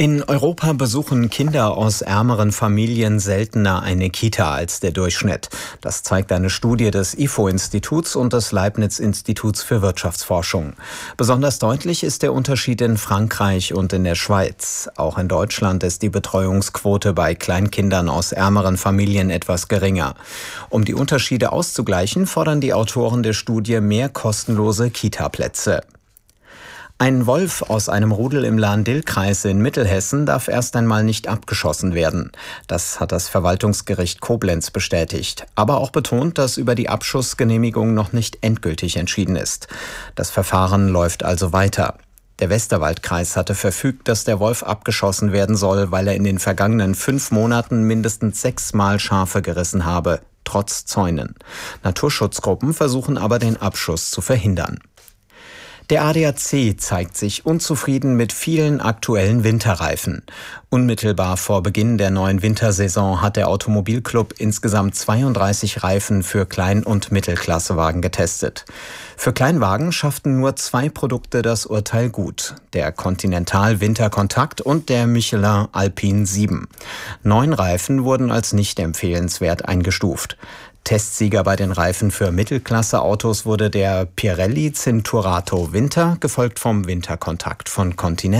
In Europa besuchen Kinder aus ärmeren Familien seltener eine Kita als der Durchschnitt. Das zeigt eine Studie des I F O-Instituts und des Leibniz-Instituts für Wirtschaftsforschung. Besonders deutlich ist der Unterschied in Frankreich und in der Schweiz. Auch in Deutschland ist die Betreuungsquote bei Kleinkindern aus ärmeren Familien etwas geringer. Um die Unterschiede auszugleichen, fordern die Autoren der Studie mehr kostenlose Kita-Plätze. Ein Wolf aus einem Rudel im Lahn-Dill-Kreis in Mittelhessen darf erst einmal nicht abgeschossen werden. Das hat das Verwaltungsgericht Koblenz bestätigt, aber auch betont, dass über die Abschussgenehmigung noch nicht endgültig entschieden ist. Das Verfahren läuft also weiter. Der Westerwaldkreis hatte verfügt, dass der Wolf abgeschossen werden soll, weil er in den vergangenen fünf Monaten mindestens sechsmal Schafe gerissen habe, trotz Zäunen. Naturschutzgruppen versuchen aber, den Abschuss zu verhindern. Der A D A C zeigt sich unzufrieden mit vielen aktuellen Winterreifen. Unmittelbar vor Beginn der neuen Wintersaison hat der Automobilclub insgesamt zweiunddreißig Reifen für Klein- und Mittelklassewagen getestet. Für Kleinwagen schafften nur zwei Produkte das Urteil gut: der Continental Winter Contact und der Michelin Alpine sieben. Neun Reifen wurden als nicht empfehlenswert eingestuft. Testsieger bei den Reifen für Mittelklasse-Autos wurde der Pirelli Cinturato Winter, gefolgt vom Winter Contact von Continental.